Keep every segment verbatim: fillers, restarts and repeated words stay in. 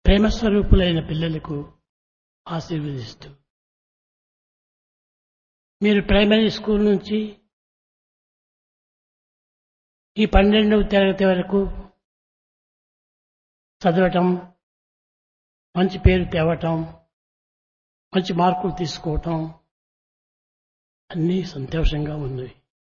ప్రేమ స్వరూపులైన పిల్లలకు ఆశీర్వదిస్తూ మీరు ప్రైమరీ స్కూల్ నుంచి ఈ పన్నెండవ తరగతి వరకు చదవటం, మంచి పేరు తేవటం, మంచి మార్కులు తీసుకోవటం అన్నీ సంతోషంగా ఉంది.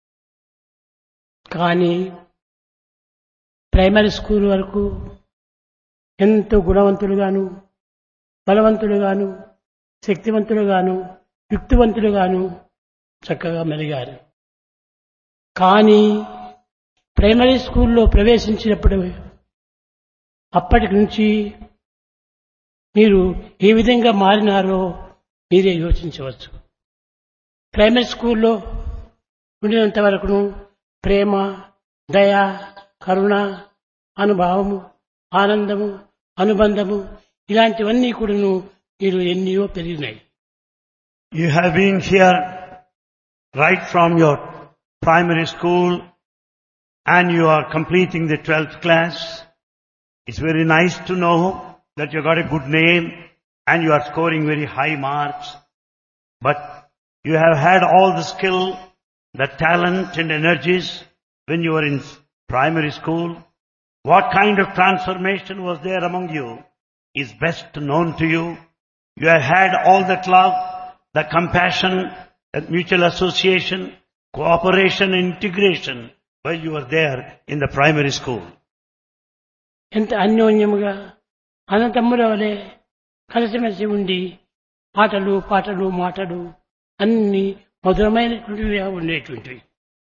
కానీ ప్రైమరీ స్కూల్ వరకు ఎంతో గుణవంతులుగాను, బలవంతులుగాను, శక్తివంతులుగాను, యుక్తివంతులుగాను చక్కగా మెలిగారు. కానీ ప్రైమరీ స్కూల్లో ప్రవేశించినప్పుడు అప్పటి నుంచి మీరు ఏ విధంగా మారినారో మీరే యోచించవచ్చు. ప్రైమరీ స్కూల్లో ఉండినంత వరకును ప్రేమ, దయ, కరుణ, అనుభవము, ఆనందము, అనుబంధము ఇలాంటివన్నీ కూడాను మీరు ఎన్నో పెరిగినాయి. You have been here right from your primary school and you are completing the twelfth class. It's very nice to know that you got a good name and you are scoring very high marks. But you have had all the skill, the talent and energies when you were in primary school. What kind of transformation was there among you is best known to you. You have had all that love, the compassion, that mutual association, cooperation and integration while you were there in the primary school. ఎంత అన్యోన్యముగా అన్నతమ్ముల వలె కలిసిమెలిసి ఉండి ఆటలు, పాటలు, మాటలు అన్ని మధురమైనటువంటివిగా ఉండేటువంటివి.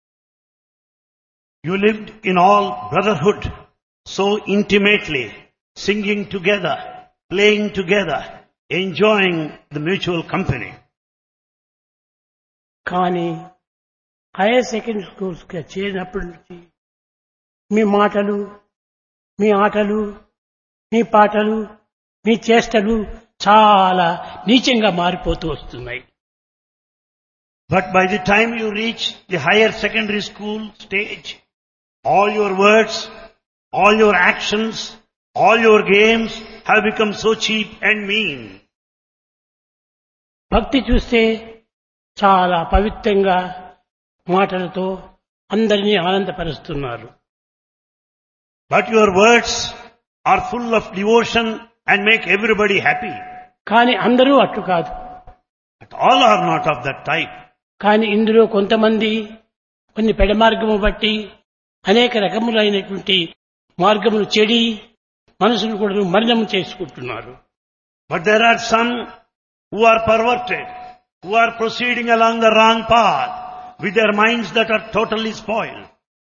You lived in all brotherhood, so intimately, singing together, playing together, enjoying the mutual company. కానీ higher secondary schools కి చేరినప్పటి నుంచి మీ మాటలు, మీ ఆటలు, మీ పాటలు, మీ చేష్టలు చాలా నీచంగా మారిపోతూ వస్తున్నాయి. But by the time you reach the higher secondary school stage, all your words, all your actions, all your games have become so cheap and mean. భక్తి చూస్తే చాలా పవిత్రంగా మాటలతో అందరినీ ఆనందపరుస్తున్నారు. But your words are full of devotion and make everybody happy. కానీ అందరూ అట్టు కాదు. But all are not of that type. కానీ ఇందులో కొంతమంది కొన్ని పెడ మార్గము బట్టి అనేక రకములైనటువంటి మార్గములు చెడి మనసును కూడా మలినం చేసుకుంటున్నారు. But there are some who are perverted, who are proceeding along the wrong path with their minds that are totally spoiled.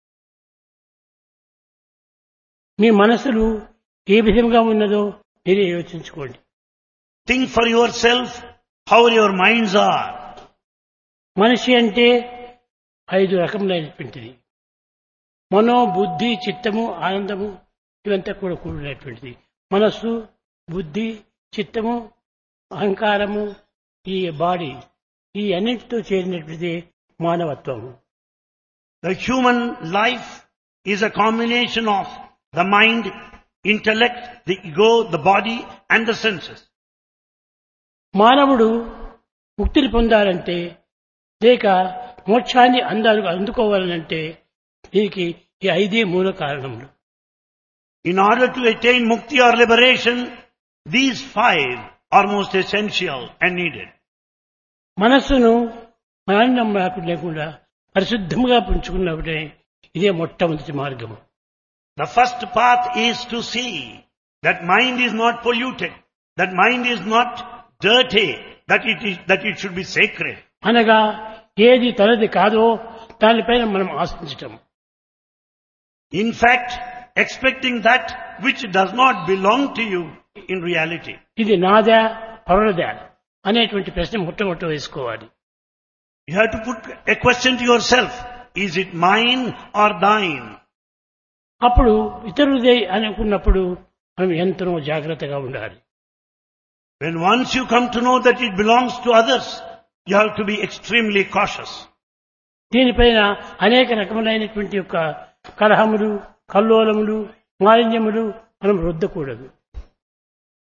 మీ మనసులు ఏ విధంగా ఉన్నదో మీరే యోచించుకోండి. Think for yourself how your minds are. మనిషి అంటే ఐదు రకములైనటువంటిది. మనో, బుద్ధి, చిత్తము, ఆనందము ఇవంతా కూడా కూడినటువంటిది. మనస్సు, బుద్ధి, చిత్తము, అహంకారము, ఈ బాడీ ఈ అన్నింటితో చేరినటువంటిది మానవత్వము. The human life is a combination of the mind, intellect, the ego, the body and the senses. మానవుడు ముక్తిని పొందాలంటే లేక మోక్షాన్ని అందాలు అందుకోవాలంటే దీనికి ఈ ఐదే మూల కారణములు. In order to attain mukti or liberation, these five are most essential and needed. మనస్సును మాలిన్యం లేకుండా పరిశుద్ధంగా పుంచుకున్నప్పుడే ఇదే మొట్టమొదటి మార్గము. The first path is to see that mind is not polluted, that mind is not dirty, that it is, that it should be sacred. అనగా ఏది తనది కాదో దానిపైన మనం ఆశించటం. In fact, expecting that which does not belong to you in reality. ఇది నాదా పరులదా అనేటువంటి ప్రశ్న మొట్టమొదట వేసుకోవాలి. You have to put a question to yourself. Is it mine or thine? అప్పుడు ఇతరులదే అనుకున్నప్పుడు మనం ఎంతో జాగ్రత్తగా ఉండాలి. When once you come to know that it belongs to others, you have to be extremely cautious. దీనిపైన అనేక రకములైనటువంటి యొక్క కలహములు, కల్లోలములు, మాలిన్యములు మనం రుద్దకూడదు.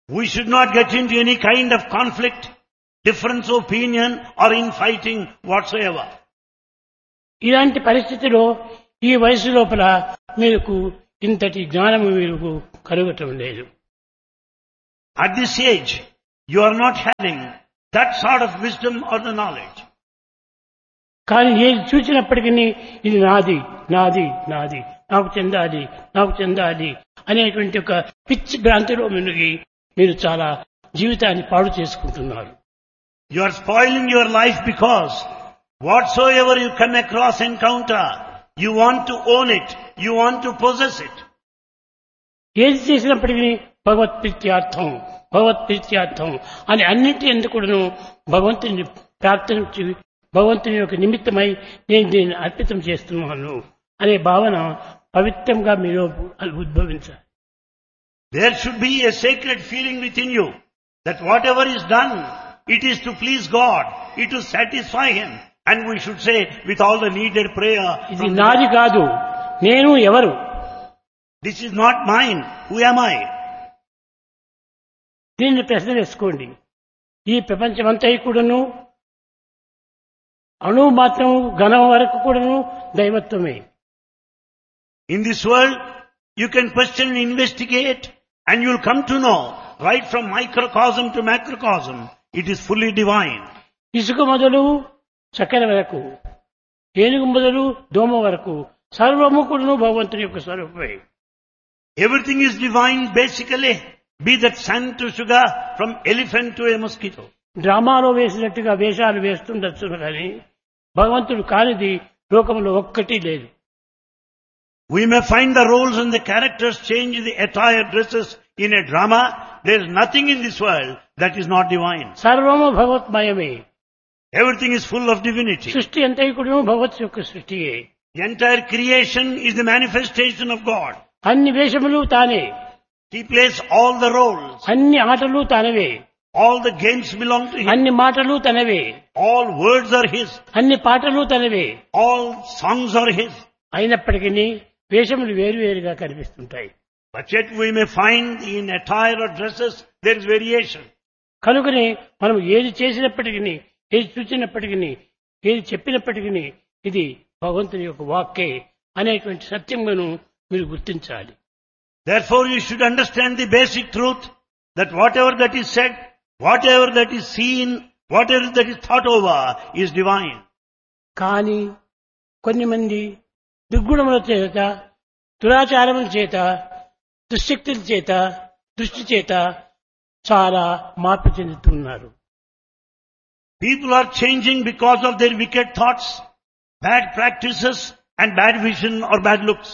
We should not get into any kind of conflict, difference of opinion or infighting whatsoever. ఇలాంటి పరిస్థితిలో ఈ వయసు లోపల మీకు ఇంతటి జ్ఞానము మీకు కలుగటం లేదు. At this age, you are not having that sort of wisdom or the knowledge. కానీ ఏది చూసినప్పటికీ ఇది నాది నాది నాది నాకు చెందాలి నాకు చెందాలి అనేటువంటి ఒక పిచ్చి భ్రాంతిలో మునిగి మీరు చాలా జీవితాన్ని పాడు చేసుకుంటున్నారు. You are spoiling your life because whatsoever you come across, encounter, you want to own it, you want to possess it. ఏది చేసినప్పటికీ భగవత్ ప్రీత్యార్థం భగవత్ ప్రీత్యార్థం అని అన్నింటి ఎందుకును భగవంతుని ప్రార్థించి భగవంతుని యొక్క నిమిత్తమై నేను దీన్ని అర్పితం చేస్తున్నాను అనే భావన పవిత్రంగా మీరు ఉద్భవించాలి. There should be a sacred feeling within you that whatever is done, it is to please God, it is to satisfy Him, and we should say with all the needed prayer. ఇది నాది కాదు, నేను ఎవరు? This is not mine. Who am I? దీన్ని ప్రశ్న వేసుకోండి. ఈ ప్రపంచమంతా కూడాను అణువు మాత్రం ఘనం వరకు కూడాను దైవత్వమే. In this world, you can question and investigate, and you will come to know, right from microcosm to macrocosm, it is fully divine. ఇసుక మొదలు చక్కెర వరకు, ఏనుగు మొదలు దోమ వరకు సర్వము కూడాను భగవంతుని యొక్క స్వరూపమే. Everything is divine basically, be that sand to sugar, from elephant to a mosquito. డ్రామాలో వేసినట్టుగా వేషాలు వేస్తుండొచ్చు కానీ భగవంతుడు కానిది లోకంలో ఒక్కటి లేదు. We may find the roles and the characters change the attire, dresses in a drama. There is nothing in this world that is not divine. సర్వము భగవత్మయమే. Everything is full of divinity. సృష్టి అంతా కూడా భగవత్ యొక్క సృష్టియే. The entire creation is the manifestation of God. అన్ని వేషములు తానే. He plays all the roles. అన్ని ఆటలు తానవే. All the games belong to Him. అన్ని మాటలు తనవే. All words are His. అన్ని పాటలు తనవే. All songs are His. అయినప్పటికీ వేషములు వేరువేరుగా కనిపిస్తుంటాయి. But yet we may find in attire or dresses there is variation. కనుకనే మనం ఏది చేసినప్పటికీ, ఏది చూసినప్పటికీ, ఏది చెప్పినప్పటికీ ఇది భగవంతుని యొక్క వాక్కే అనేటువంటి సత్యమును మీరు గుర్తించాలి. Therefore you should understand the basic truth that whatever that is said, whatever that is seen, whatever that is thought over is divine. కానీ కొన్ని మంది దుర్గుణముల చేత, దురాచారముల చేత, దుశ్శక్తుల చేత, దృష్టి చేత చాలా మార్పు చెందుతున్నారు. People are changing because of their wicked thoughts, bad practices and bad vision or bad looks.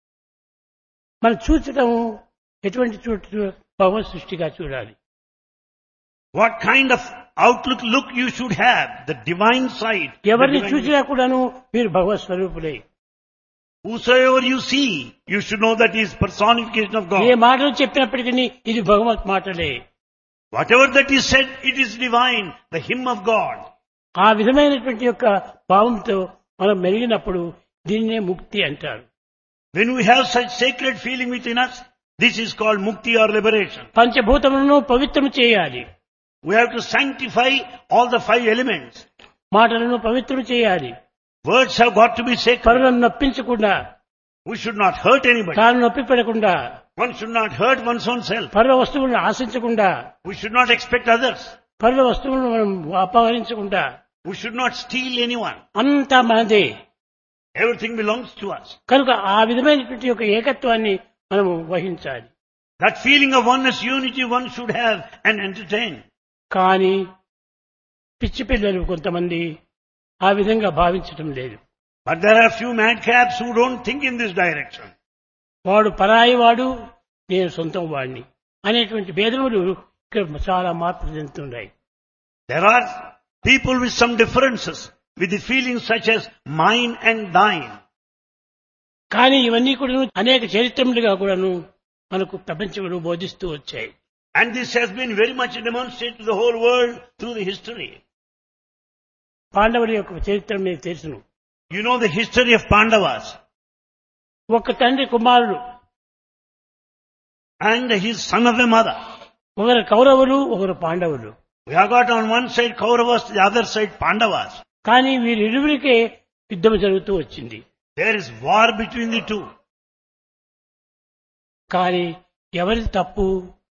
మనం చూచటం ఎటువంటి చోటు భగవత్ సృష్టిగా చూడాలి. What kind of outlook look you should have, the divine side. ఎవరిని చూసినా కూడాను మీరు భగవత్ స్వరూపులే. Whosoever you see, you should know that he is personification of God. ఏ మాటలు చెప్పినప్పటికీ ఇది భగవత్ మాటలే. Whatever that is said, it is divine, the hymn of God. ఆ విధమైనటువంటి యొక్క భావంతో మనం మెలిగినప్పుడు దీన్నే ముక్తి అంటారు. When we have such sacred feeling within us, this is called mukti or liberation. పంచభూతములను పవిత్రం చేయాలి. We have to sanctify all the five elements. మాటలను పవిత్రం చేయాలి. Words have got to be sacred. పరులను నొప్పించకుండా, We should not hurt anybody. తాను నొప్పి పెడకుండా, One should not hurt one's own self. పరుల వస్తువులను ఆశించకుండా, We should not expect others. పరుల వస్తువులను మనం అపహరించకుండా, We should not steal anyone. అంతా మనదే. Everything belongs to us. కనుక ఆ విధమైనటువంటి యొక్క ఏకత్వాన్ని మనము వహించాలి. That feeling of oneness, unity one should have and entertain. కానీ పిచ్చి పిల్లలు కొంతమంది ఆ విధంగా భావించటం లేదు. But there are few madcaps who don't think in this direction. వాడు పరాయి వాడు, నేను సొంతం వాడిని అనేటువంటి భేదములు ఇక్కడ చాలా మార్పు చెందుతున్నాయి. There are people with some differences, with the feelings such as mine and thine. కానీ ఇవన్నీ కూడా అనేక చరిత్రములుగా కూడాను మనకు ప్రపంచంలో బోధిస్తూ వచ్చాయి. And this has been very much demonstrated to the whole world through the history. పాండవుల యొక్క చరిత్ర మీకు తెలుసును. You know the history of Pandavas. ఒక తండ్రి కుమారుడు, And his son of a mother. ఒకరు కౌరవులు ఒకరు పాండవులు. We have got on one side Kauravas, the other side Pandavas. కానీ వీరిరువురికే యుద్ధం జరుగుతూ వచ్చింది. There is war between the two. కానీ ఎవరిది తప్పు?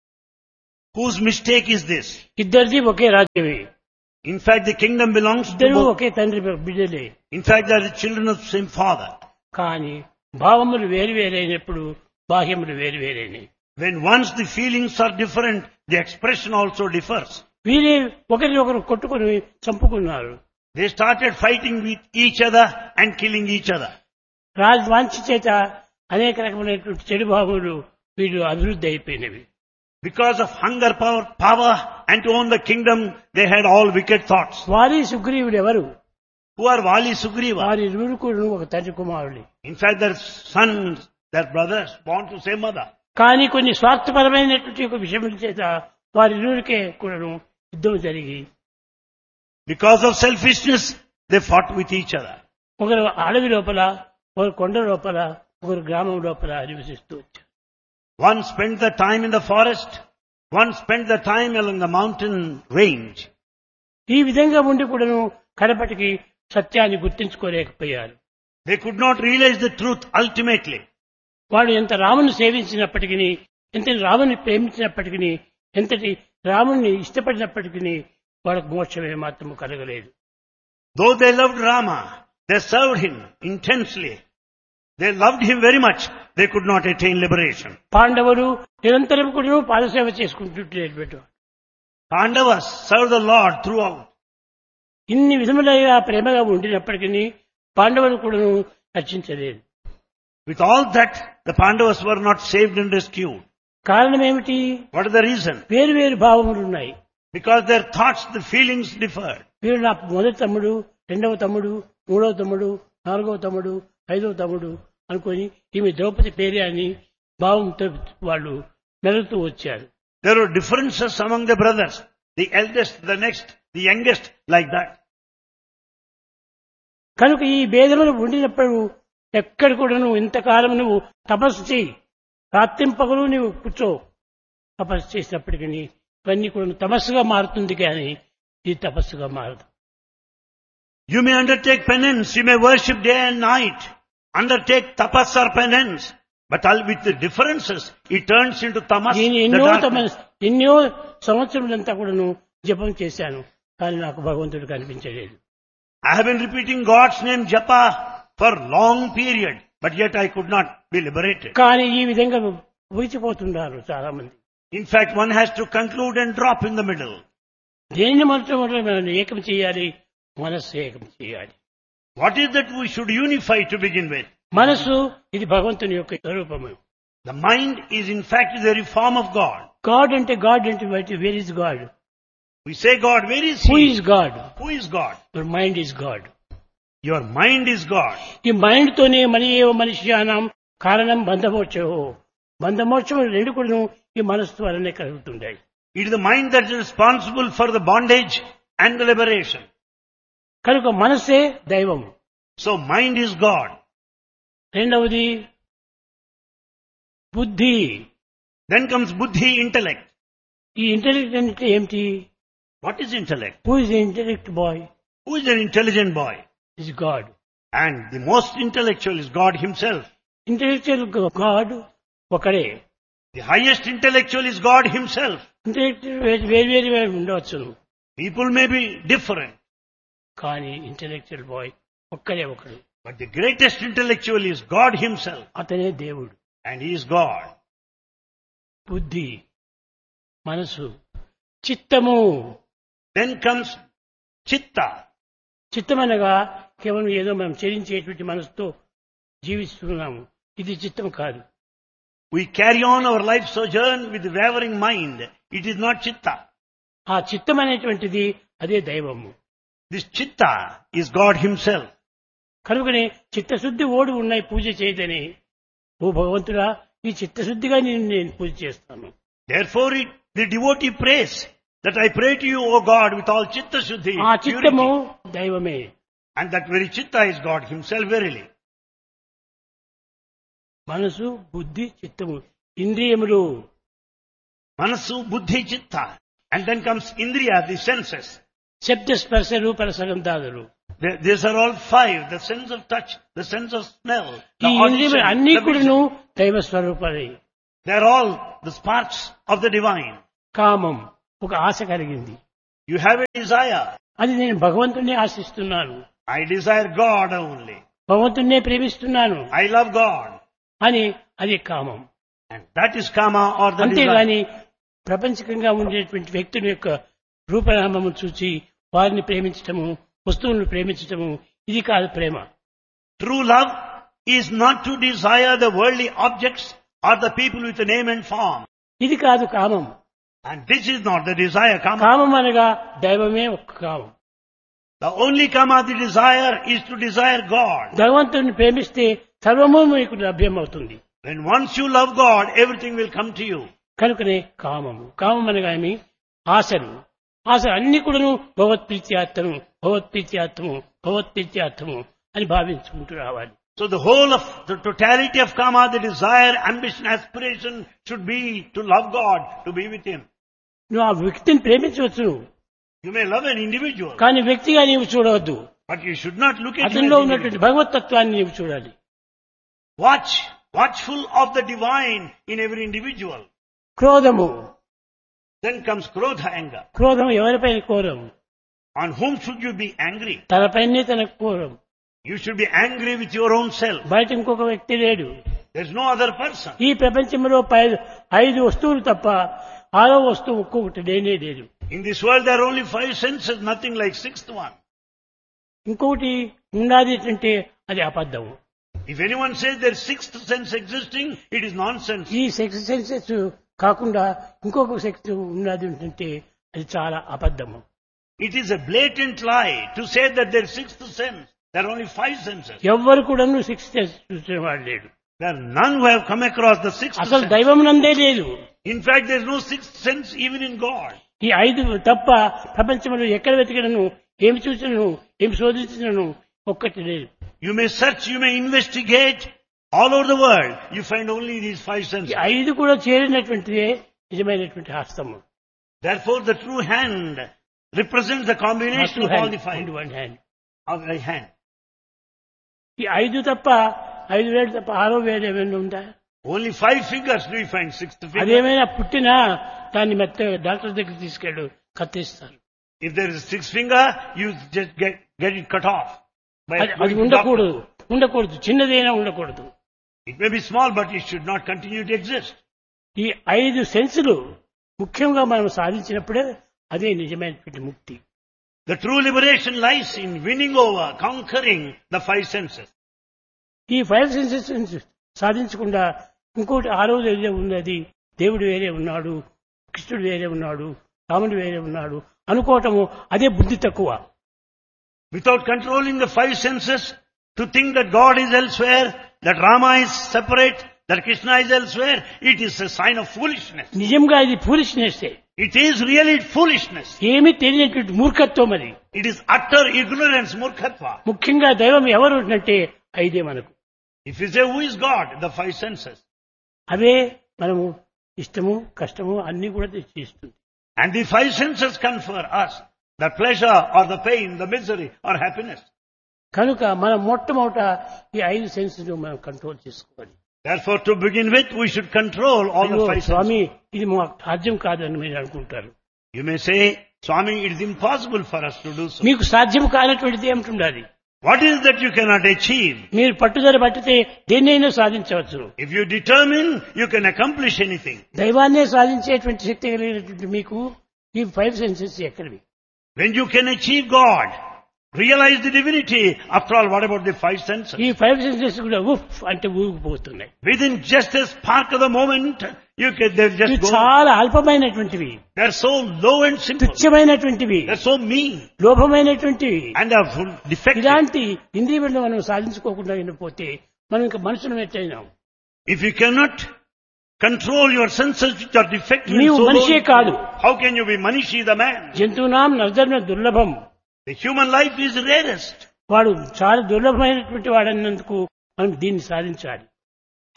Whose mistake is this? ఇద్దరిది ఒకే రాజ్యమే. In fact, the kingdom belongs to ఇద్దరు both. ఒకే తండ్రి బిడ్డలే. In fact, they are the children of the same father. కానీ భావములు వేరు వేరైనప్పుడు బాహ్యములు వేరు వేరైనవి. When once the feelings are different, the expression also differs. వీరే ఒకరినొకరు కొట్టుకుని చంపుకున్నారు. They started fighting with each other and killing each other. రాజవాంఛ చేత అనేక రకమైనటువంటి చెడు భావములు వీళ్ళు అభివృద్ధి అయిపోయినవి. Because of hunger, power, power, and to own the kingdom, they had all wicked thoughts. వారి సుగ్రీవుడు ఎవరు? Who are Vali, Sugriva? వారి ఇరువురు కూడా ఒక తండ్రి కుమారుడి. In fact, their sons, their brothers, born to same mother. కానీ కొన్ని స్వార్థపరమైనటువంటి ఒక విషయముల చేత వారి ఇరువురికే కూడా యుద్ధం జరిగి Because of selfishness, they fought with each other. ఒకరు అడవి లోపల, ఒకరు కొండ లోపల, ఒకరు గ్రామం లోపల నివసిస్తూ వచ్చారు. One spent the time in the forest, one spent the time along the mountain range. ఈ విధంగా ఉండి కూడాను కడపటికి సత్యాన్ని గుర్తించుకోలేకపోయారు. They could not realize the truth ultimately. వాడు ఎంత రాముని సేవించినప్పటికీ, ఎంత రాముని ప్రేమించినప్పటికీ, ఎంతటి రాముని ఇష్టపడినప్పటికీ వాళ్ళకు మోక్షమే మాత్రము కలగలేదు. Though they loved Rama, they served him intensely. They loved him very much. They could not attain liberation. పాండవులు నిరంతరం కూడా పాదసేవ చేసుకుంటుంటే Pandavas served the Lord throughout. ఇన్ని విధములుగా ప్రేమగా ఉండినప్పటికీ పాండవులు కూడా రక్షించలేదు. With all that, the Pandavas were not saved and rescued. కారణం ఏమిటి? What is the reason? వేరు వేరు భావములు ఉన్నాయి. Because their thoughts, the feelings differed. వీరు నా మొదటి తమ్ముడు, రెండవ తమ్ముడు, మూడవ తమ్ముడు, నాలుగవ తమ్ముడు, ఐదవ తమ్ముడు అనుకొని ఈమె ద్రౌపది పేరే అని భావంతో వాళ్ళు మెలుగుతూ వచ్చారు. There were differences among the brothers. The eldest, the next, the youngest, like that. కనుక ఈ భేదములు ఉండినప్పుడు ఎక్కడ కూడా నువ్వు ఇంతకాలం నువ్వు తపస్సు చేయి, రాత్రింపగలు నువ్వు కూర్చో, తపస్సు చేసినప్పటికీ ఇవన్నీ కూడా తపస్సుగా మారుతుంది కానీ ఇది తపస్సుగా మారదు. You may undertake penance, you may worship day and night, undertake tapas or penance, but all with the differences, it turns into tamas. నేను the ఎన్నో darkness. తమ ఎన్నో సంవత్సరాలంతా కూడాను జపం చేశాను, కానీ నాకు భగవంతుడు కనిపించలేదు. I have been repeating God's name japa for long period, but yet I could not be liberated. కానీ ఈ విధంగా ఊచిపోతున్నారు చాలా మంది. In fact, one has to conclude and drop in the middle. దేన్ని మొట్టమొదటి మనం ఏకం చేయాలి? మనస్సు ఏకం చేయాలి. What is that we should unify to begin with? మనస్సు ఇది భగవంతుని యొక్క స్వరూపము. The mind is in fact the very form of God. God అంటే గాడ్ అంటే where is God? We say God, where is who He? Is God? Who is God? Your mind is God. Your mind is God. ఈ mind తోనే మన ఏవ మనిషియానం కారణం బంధమోక్షో. బంధమోక్షం రెండు కూడా ఈ మనస్సు వలనే కలుగుతుంటాయి. It is the mind that is responsible for the bondage and the liberation. కనుక మనస్సే దైవం. So mind is God. రెండవది బుద్ధి. Then comes buddhi, intellect. ఈ ఇంటెలెక్ట్ అంటే ఏమిటి? What is intellect? Who is the intellect bye? Who is an intelligent boy? Is God. And the most intellectual is God Himself. Intellectual God ఒకడే. The highest intellectual is God Himself. Intellectual వేరు వేరు వేరు ఉండవచ్చును, People may be different, కానీ intellectual bye ఒక్కడే ఒకడు. but the greatest intellectual is God Himself. అతనే దేవుడు. And He is God. బుద్ధి, మనసు, చిత్తము. Then comes chitta. చిత్తమనగా కేవలం ఏదో మనం చరించేటువంటి మనసుతో జీవిస్తున్నాము, ఇది చిత్తం కాదు. We carry on our life sojourn with the wavering mind. It is not chitta. ఆ చిత్తం అనేటువంటిది అదే దైవము. This chitta is God Himself. కనుకనే చిత్తశుద్ధి ఓడి ఉన్నాయి పూజ చేయదని. ఓ భగవంతుడా, ఈ చిత్తశుద్ధిగా నేను నేను పూజ చేస్తాను. Therefore it, the devotee prays that I pray to you, O God, with all chitta shuddhi. ఆ చిత్తము purity. దైవమే. And that very chitta is God Himself verily. మనసు, బుద్ధి, చిత్తము, ఇంద్రియములు. Manasu, Buddhi, Chitta. And then comes Indriya, the senses. శబ్ద స్పర్శ రూప రసగంధాదులు. They- These are all five. The sense of touch, the sense of smell, the ఈ ఇంద్రియములు audition, అన్ని the కూడాను vision. దైవ స్వరూపాలే. They are all the sparks of the divine. కామం ఒక ఆశ కలిగింది. You have a desire. అది నేను భగవంతుణ్ణి ఆశిస్తున్నాను, I desire God only. భగవంతుణ్ణే ప్రేమిస్తున్నాను I love God. అని అది కామం. And that is kama or the desire. అంతేగాని ప్రపంచకంగా ఉండేటువంటి వ్యక్తుల యొక్క రూపనామము చూచి వారిని ప్రేమించటము, వస్తువులను ప్రేమించటము, ఇది కాదు ప్రేమ. True love is not to desire the worldly objects or the people with a name and form. ఇది కాదు కామం. And this is not the desire, kama. కామం అనగా దైవమే ఒక్క కామం. The only kama, the desire, is to desire God. భగవంతుని ప్రేమిస్తే సర్వము మీకు లభ్యమవుతుంది. When once you love God, everything will come to you. కనుకనే కామము. కామం అనగా ఏమి? ఆశలు. ఆశలు అన్ని కూడాను భగవత్ప్రీత్యార్థము, భగవత్ప్రీత్యార్థము, భగవత్ప్రీత్యార్థము అని భావించుకుంటూ రావాలి. So the whole of the totality of kama, the desire, ambition, aspiration should be to love God, to be with Him. నువ్వు ఆ వ్యక్తిని ప్రేమించవచ్చు, You may love an individual, కానీ వ్యక్తిగా నీవు చూడవద్దు. but you should not look at him అతనిలో as ఉన్నటువంటి individual. భగవతత్వాన్ని నీవు చూడాలి. Watch, watchful of the divine in every individual. క్రోధము. Then comes krodha, anger. క్రోధం ఎవరిపైన quorum? On whom should you be angry? తనపైనే తనకు quorum. You should be angry with your own self. బయట ఇంకొక వ్యక్తి లేడు. There's no other person. ఈ ప్రపంచంలో పై- ఐదు వస్తువులు తప్ప ఆరో వస్తువు ఒక్కొక్కటి లేనే లేదు. In this world there are only five senses, nothing like sixth one. ఇంకొకటి ఉన్నది అంటే అది అబద్ధము. If anyone says there's sixth sense existing, it is nonsense. ఈ సెక్స్ సెన్సెస్ కాకుండా ఇంకొక సెక్స్ ఉన్నది అంటే అది చాలా అబద్ధము. It is a blatant lie to say that there's sixth sense. There are only five senses. ఎవ్వరు కూడా సిక్స్ సెన్స్ చూసిన వాడు లేడు. There are none who have come across the sixth అసలు sense. దైవం నందే లేదు. In fact, there's no sixth sense even in God. ఈ ఐదు తప్ప ప్రపంచంలో ఎక్కడ వెతికినను, ఏమి చూసినను, ఏమి శోధించినను ఒక్కటి లేదు. You may search, you may investigate all over the world. You find only these five ఈ senses. ఐదు కూడా చేరినటువంటిదే నిజమైనటువంటి హస్తము. Therefore, the true hand represents the combination of all the five. One hand. Of the hand. ఈ ఐదు తప్ప, ఐదు వేలు తప్ప ఆరో వేలు ఏమైనా ఉందా? Only five fingers do you find sixth finger. అదేమైనా పుట్టినా దాన్ని మెత్త డాక్టర్ దగ్గర తీసుకెళ్ళు, కత్తిస్తారు. If there is a sixth finger, you just get, get it cut off. By అది అది going to ఉండకూడదు, doctor. ఉండకూడదు. చిన్నదైనా ఉండకూడదు. It may be small, but it should not continue to exist. ఈ ఐదు సెన్సులు ముఖ్యంగా మనం సాధించినప్పుడే అదే నిజమైనటువంటి ముక్తి. The true liberation lies in winning over, conquering the five senses. ఈ ఫైవ్ సెన్సెస్ సాధించకుండా ఇంకోటి ఆరోజు ఏదే ఉన్నది, దేవుడు వేరే ఉన్నాడు, కృష్ణుడు వేరే ఉన్నాడు, రాముడు వేరే ఉన్నాడు అనుకోవటము అదే బుద్ధి తక్కువ. Without controlling the five senses, to think that God is elsewhere, that Rama is separate, that Krishna is elsewhere, it is a sign of foolishness. నిజంగా ఇది foolishness. It is really foolishness. ఏమీ తెలియనటువంటి మూర్ఖత్వం అది. It is utter ignorance, murkhatva. ముఖ్యంగా దైవం ఎవరు అంటే ఐదే మనకు. If you say who is God, the five senses. అవే మనము ఇష్టము, కష్టము అన్ని కూడా చేస్తుంది. And the five senses confer us the pleasure or the pain, the misery or happiness. కనుక మనం మొట్టమొదట ఈ ఐదు సెన్సెస్ మనం కంట్రోల్ చేసుకోవాలి. Therefore, to begin with, we should control all అయ్యో, the five senses. స్వామి ఇది మాకు సాధ్యం కాదని మీరు అనుకుంటారు. You may say, Swami, it is impossible for us to do so. మీకు సాధ్యం కానటువంటిది ఏమిటి? What is that you cannot achieve? మీరు పట్టుదల పట్టితే దేన్నైనా సాధించవచ్చు. If you determine, you can accomplish anything. దైవాన్నే సాధించేటువంటి శక్తి కలిగినటువంటి మీకు ఈ ఫైవ్ సెన్సెస్ ఎక్కడివి? When you can achieve God, realize the divinity, after all, what about the five senses? ఈ ఫైవ్ సెన్సెస్ కూడా ఉఫ్ అంటే ఊగిపోతున్నాయి. Within just a spark of the moment, you can, they ఇవి just go. చాలా అల్పమైనటువంటివి, They're so low and simple. తుచ్చమైనటువంటివి, They're so mean. లోభమైనటువంటివి. And are full defective. ఇలాంటి ఇంద్రియములను మనం సాధించుకోకుండా పోతే మనం ఇంకా మనుషులు ఎట్టయినాం. If you cannot control your senses which are defective and నీవు so మనిషే low, కాదు. how can you be Manishi, the man? జంతువునాం నర్ధర్మ దుర్లభం. The human life is rarest. వాడు చాలా దుర్లభమైనటువంటి వాడన్నందుకు మనం దీన్ని సాధించాలి.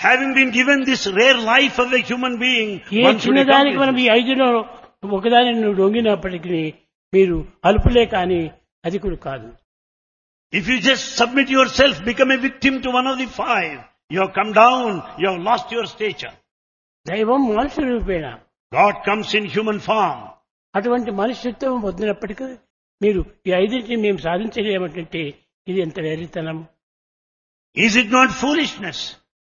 Having been given this rare life of a human being, A one should చిన్నదానికి మనం accomplish ఈ ఐదులో ఒకదాని నువ్వు లొంగినప్పటికీ మీరు అల్పులే కానీ అధికులు కాదు. it. If you just submit yourself, become a victim to one of the five, you have come down, you have lost your stature. దైవం మనుషుల రూపేణ God comes in human form. అటువంటి మనుష్యత్వం పొందినప్పటికీ మీరు ఈ ఐదింటిని మేము సాధించలేమంటే ఇది ఎంత వెర్రితనం. Is it not foolishness?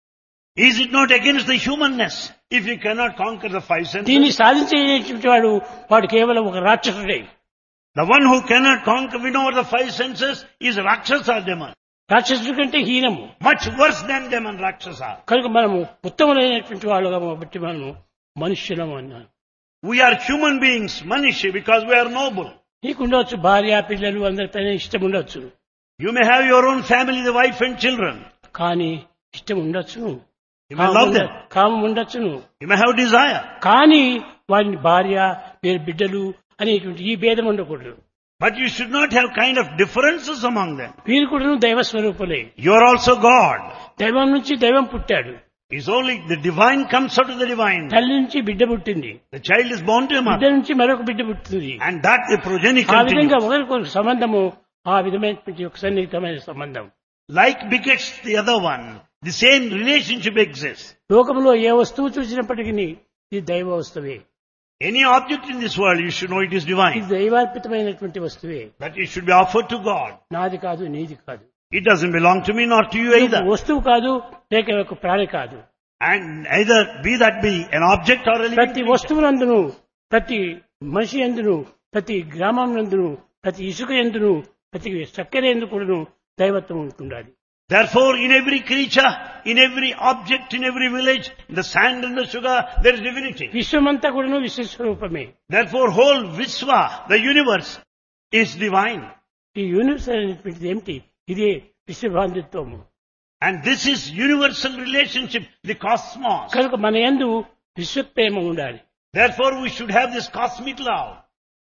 Is it not against the humanness if you cannot conquer the five దీన్ని senses? సాధించేటువంటి వాడు వాడు కేవలం ఒక రాక్షసుడే. The one who cannot conquer, win over the five senses is Rakshasa demon. రాక్షసుడి కంటే హీనము. Much worse than demon Rakshasa. కనుక మనము ఉత్తమమైనటువంటి వాళ్ళుగా బట్టి మనము మనుష్యులము అన్నాను. We are human beings, Manishi, because we are noble. నీకు ఉండవచ్చు భార్య పిల్లలు అందరిపైన ఇష్టం ఉండొచ్చు. You may have your own family, the wife and children. కానీ ఇష్టం ఉండొచ్చును, You may love them. కామం ఉండొచ్చును. You may have desire. కానీ వారిని భార్య వీరి బిడ్డలు అనేటువంటి ఈ భేదం ఉండకూడదు. But you should not have kind of differences among them. వీరు కూడా దైవ స్వరూపులే. You are also God. దైవం నుంచి దైవం పుట్టాడు. It's only the divine comes out of the divine. తల్లి నుంచి బిడ్డ పుట్టింది, The child is born to a బిడ్డ mother. నుంచి మరొక బిడ్డ పుట్టింది. And that the progeny ఆ విధంగా continues. ఒకరికొక సంబంధము ఆ విధమైనటువంటి ఒక సన్నిహితమైన సంబంధం. Like begets the other one. The same relationship exists. లోకంలో ఏ వస్తువు చూసినప్పటికీ ఇది దైవ వస్తువే, Any object in this world, you should know it is ఇది divine. దైవార్పితమైనటువంటి వస్తువే. That it should be offered to God. నాది కాదు, నీది కాదు. It doesn't belong to me nor to you ఇది either. వస్తువు కాదు, లేక ఒక ప్రాణి కాదు. And either be that be an object or a living ప్రతి creature. వస్తువునందును, ప్రతి మనిషి ఎందును, ప్రతి గ్రామం నందును, ప్రతి ఇసుక ఎందును, ప్రతి చక్కెర ఎందుకును దైవత్వం ఉంటుండాలి. Therefore, in every creature, in every object, in every village, in the sand and the sugar, there is divinity. విశ్వమంతా కూడాను విశ్వస్వరూపమే. Therefore, whole Vishwa, the universe, is divine. ఈ యూనివర్స్ అనేటువంటిది ఏమిటి? ఇదే విశ్వబాంధుత్వము. And this is universal relationship, the cosmos. కనుక మన యందు విశ్వప్రేమ ఉండాలి. Therefore, we should have this cosmic love.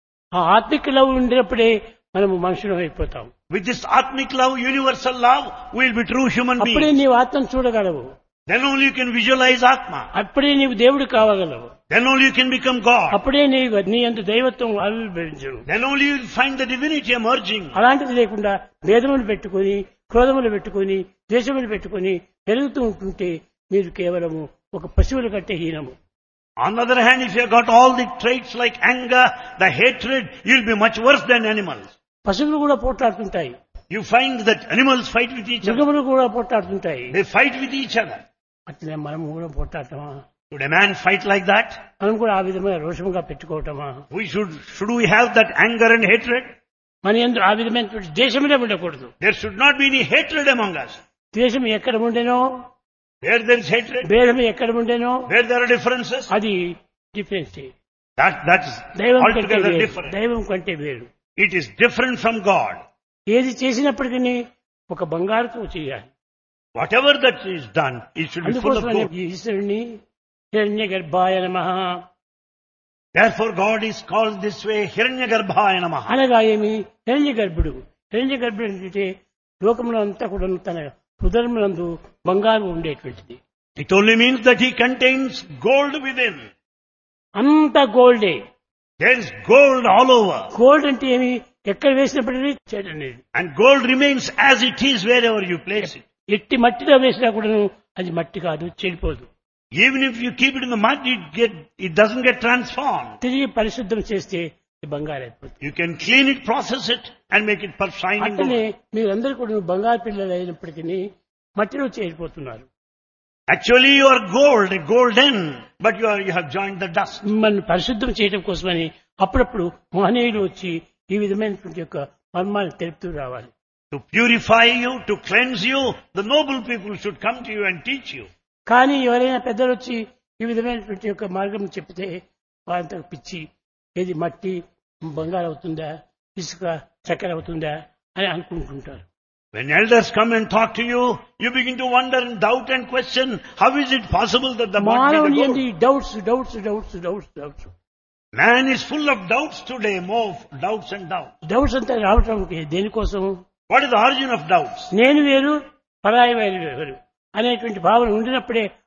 ఆ ఆత్మిక లవ్ ఉండినప్పుడే మనము మనుషులం అయిపోతాం. With this atmic love, universal love, we will be true human అప్పుడే beings. నీవు ఆత్మను చూడగలవు. Then only you can visualize Atma. అప్పుడే నీవు దేవుడు కావగలవు. Then only you can become God. అప్పుడే నీవు నీ యందు దైవత్వం ఆవిర్భవించును. Then only you will find the divinity emerging. అలాంటిది లేకుండా భేదములు పెట్టుకొని, క్రోధములు పెట్టుకొని, ద్వేషములు పెట్టుకొని పెరుగుతూ ఉంటుంటే మీరు కేవలము ఒక పశువుల కంటే హీనము. On the other hand, if you have got all the traits like anger, the hatred, you will be much worse than animals. పశువులు కూడా పోట్లాడుతుంటాయి, You find that animals fight with each other. మృగములు కూడా పోట్లాడుతుంటాయి. They fight with each other. అట్లే మనం కూడా పోట్లాడటమా? Should a man fight like that? మనం కూడా ఆ విధమైన రోషముగా పెట్టుకోవటమా? We should, should we have that anger and hatred? మన యందు ఆ విధమైనటువంటి దేశములే ఉండకూడదు. There should not be any hatred among us. ద్వేషం ఎక్కడ ఉండేనో, Where there is hatred, భేదం ఎక్కడ ఉండేనో where there are differences, అది డిఫరెన్స్. that, that is దైవం కంటే altogether వేరు, different. దైవం కంటే వేరు. It is different from God. ఏది చేసినప్పటికీ ఒక బంగారుతో చేయాలి. Whatever that is done, it should be full of అందుకోసమని gold. ఈశ్వరుని హిరణ్య గర్భాయ నమః Therefore God is called this way, Hiranyagarbhaya Namaha. అనగా ఏమి? హిరణ్య గర్భుడు. హిరణ్య గర్భుడు అంటే లోకములో అంతా కూడా తన హృదయమునందు బంగారం ఉండేటువంటిది. It only means that he contains gold within. అంతా గోల్డే. There is gold all over. Gold అంటే ఏమి? ఎక్కడ వేసినప్పటికీ చెడనేది. And gold remains as it is wherever you place it. ఎట్టి మట్టిలో వేసినా కూడాను అది మట్టి కాదు, చెడిపోదు. Even if you keep it in the mud, it get, it doesn't get transformed. తిరిగి పరిశుద్ధం చేస్తే ఇది బంగారు అయిపోతుంది. You can clean it, process it, and make it per shining అట్లనే gold. మీరందరూ కూడా బంగారు పిల్లలు అయినప్పటికీ మట్టిలో చేరిపోతున్నారు. Actually you are gold, a golden, but you are, you have joined the dust. మిమ్మల్ని పరిశుద్ధం చేయడం కోసమని అప్పుడప్పుడు మహనీయులు వచ్చి ఈ విధమైనటువంటి యొక్క మర్మాన్ని తెలుపుతూ రావాలి. To purify you, to cleanse you, the noble people should come to you and teach you. కానీ ఎవరైనా పెద్దలు వచ్చి ఈ విధమైనటువంటి యొక్క మార్గం చెప్తే వారంతా పిచ్చి, ఏది మట్టి బంగారు అవుతుందా, ఇసుక చక్కెర అవుతుందా అని అనుకుంటుంటారు. When elders come and talk to you, you begin to wonder and doubt and question, how is it possible that the mud మానవుని be the ఏంది gold? Doubts doubts doubts doubts doubts Man is full of doubts today, more doubts and doubts. Doubts అంతా రావటం దేనికోసం? What is the origin of doubts? నేను వేరు, పరాయి వేరు వేరు అనేటువంటి భావన ఉండినప్పుడే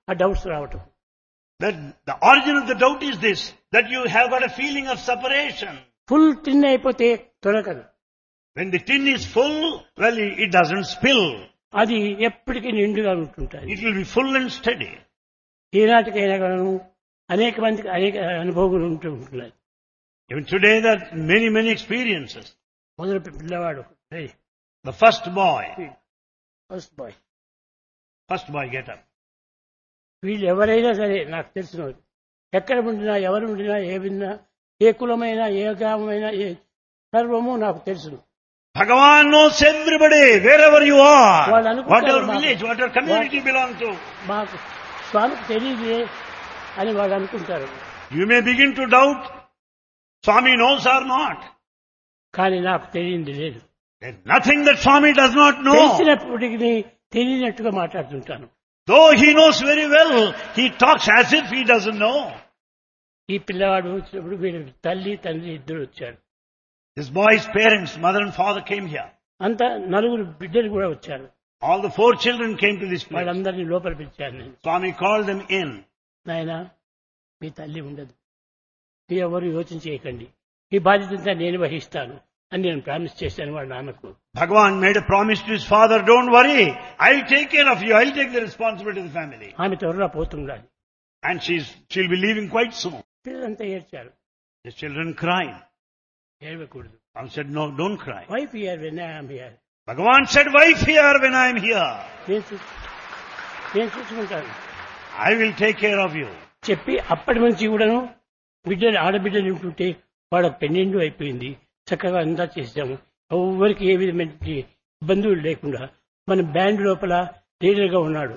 ఆ డౌట్స్ రావటం. That the origin of the doubt is this, that you have got a feeling of separation. Full టిన్ అయిపోతే దొరకదు. When the tin is full, well, it it doesn't spill. అది ఎప్పటికీ నిండుగా ఉంటుంటుంది. It will be full and steady. ఈనాటికైనా కూడాను అనేక మందికి అనేక అనుభవాలు ఉంటూ ఉంటున్నాయి. Even today there are many, many experiences. మొదలు పిల్లవాడు The first boy, first boy first boy get up. వీళ్ళు ఎవరైనా సరే నాకు తెలిసిన వాళ్ళు ఎక్కడ ఉండినా ఎవరు ఉండినా ఏ విన్నా ఏ కులమైనా ఏ గ్రామమైనా ఏ సర్వము నాకు తెలుసును. Bhagavan knows everybody, wherever you are, వాళ్ళు అనుకుంటారు whatever మాకు- village, whatever community you belong to. మాకు స్వామికి తెలియదే అని వాళ్ళు అనుకుంటారు. You may begin to doubt, Swami knows or not. కానీ నాకు తెలియంది లేదు. There's nothing that Swami does not know. తెలిసినప్పటికీ తెలియనట్టుగా మాట్లాడుతుంటాను. Though he knows very well, he talks as if he doesn't know. ఈ పిల్లవాడు వచ్చినప్పుడు వీళ్ళ తల్లి తండ్రి ఇద్దరు వచ్చారు. This boy's parents, mother and father came here. అంతా నలుగురు బిడ్డలు కూడా వచ్చారు. All the four children came to this place. వాళ్ళందరినీ లోపల పిలిచాను నేను. Swami called them in. నాయనా మీ తల్లి ఉండదు, మీరు ఎవరు యోచన చేయకండి, ఈ బాధ్యత నేను వహిస్తాను అని నేను ప్రామిస్ చేశాను వాళ్ళ నాన్నకు. Bhagavan made a promise to his father, don't worry, I'll take care of you, I'll take the responsibility of the family. ఆమె త్వరగా పోతుండాలి. And she's, she'll be leaving quite soon. పిల్లలంతా ఏడ్చారు. The children cried. ఏడవకూడదు. I said, no, don't cry. Wife here when I am here. Bhagavan said, wife here when I'm here. నేను చూ- నేను చూసుకుంటాను I will take care of you. చెప్పి అప్పటి నుంచి కూడాను బిడ్డలు ఆడబిడ్డలు ఉంటుంటే వాళ్ళకి పెన్నెండు అయిపోయింది. చక్కగా అంతా చేసాము. ఎవరికి ఏ విధమైన ఇబ్బందులు లేకుండా మన బ్యాండ్ లోపల లీడర్గా ఉన్నాడు.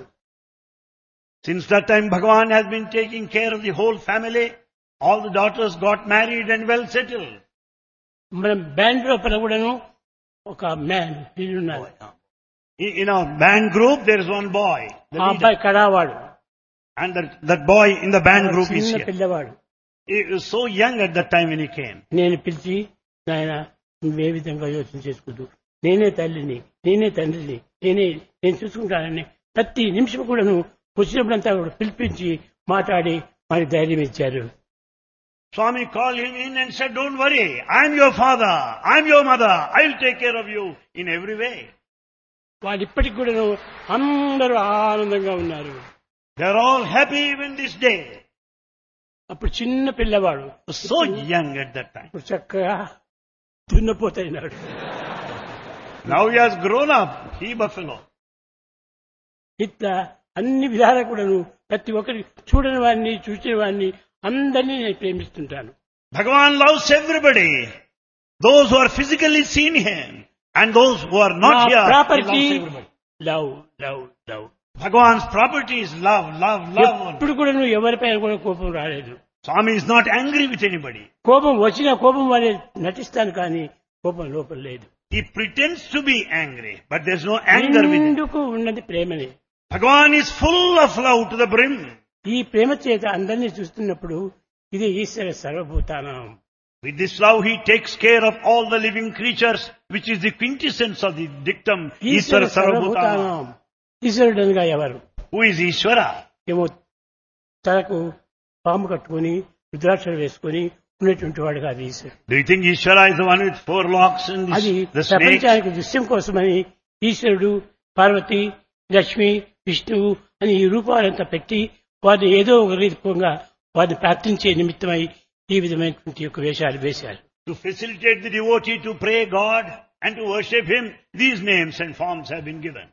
Since that time, Bhagavan has been taking care of the whole family. All the daughters got married and well settled. మన బ్యాండ్ లోపల కూడాను ఒక మ్యాన్ లీడర్ ఉన్నాడు. In in our band group, there is one boy. The ఆ leader. అబ్బాయి కడావాడు, And that, that boy in the band group is చిన్న here. పిల్లవాడు. He was so young at that time when he came. నేను పిలిచి నాయన నువ్వే విధంగా యోచన చేసుకుంటూ నేనే తల్లిని, నేనే తండ్రిని, నేనే నేను చూసుకుంటానని ప్రతి నిమిషం కూడా నువ్వు వచ్చినప్పుడంతా కూడా పిలిపించి మాట్లాడి మనకి ధైర్యం ఇచ్చారు. Swami called him in and said, don't worry, I'm your father, I'm your mother, I'll take care of you in every way. వాళ్ళు ఇప్పటికి కూడా అందరూ ఆనందంగా ఉన్నారు. They're all happy even this day. అప్పుడు చిన్న పిల్లవాడు So young at that time. ఇప్పుడు చక్కగా దున్నపోతైనాడు. Now he has grown up, he buffalo. ఇట్లా అన్ని విధాలా కూడాను ప్రతి ఒక్కరి చూడని వాడిని చూసిన వాడిని అందరినీ నేను ప్రేమిస్తుంటాను. Bhagavan loves everybody. Those who are physically seen him and those who are not here, he property loves everybody. Love love love. Bhagavan's property is love, love, love. ఎప్పుడు కూడా నువ్వు ఎవరిపైన కూడా కోపం రాలేదు. Swami is not angry with anybody. కోపం వచ్చిన కోపం వల్లే నటిస్తాను కానీ కోపం లోపల లేదు. He pretends to be angry, but there's no anger with him. ఎందుకు ఉన్నది ప్రేమనే. Bhagavan is full of love to the brim. ఈ ప్రేమ చేత అందరినీ చూస్తున్నప్పుడు ఇది ఈశ్వర సర్వభూతానం. With this love, he takes care of all the living creatures, which is the quintessence of the dictum, Eshwara Ishvara Sarvabhutana. సర్వభూతానం. ఈశ్వరుడు అనగా ఎవరు? Who is Ishvara? ఏమో తలకు పాము కట్టుకొని రుద్రాక్షలు వేసుకొని ఉన్నటువంటి వాడు కాదు ఈశ్వరుడు. Do you think Ishvara is the one with four locks and అది the, the snakes? ప్రపంచానికి దృశ్యం కోసమని ఈశ్వరుడు, పార్వతి, లక్ష్మి, విష్ణువు అని ఈ రూపాలంతా పెట్టి వారిని ఏదో ఒక రూపంగా వారిని ప్రార్థించే నిమిత్తమై ఈ విధమైనటువంటి యొక్క వేషాలు వేశారు. To facilitate the devotee to pray God and to worship Him, these names and forms have been given.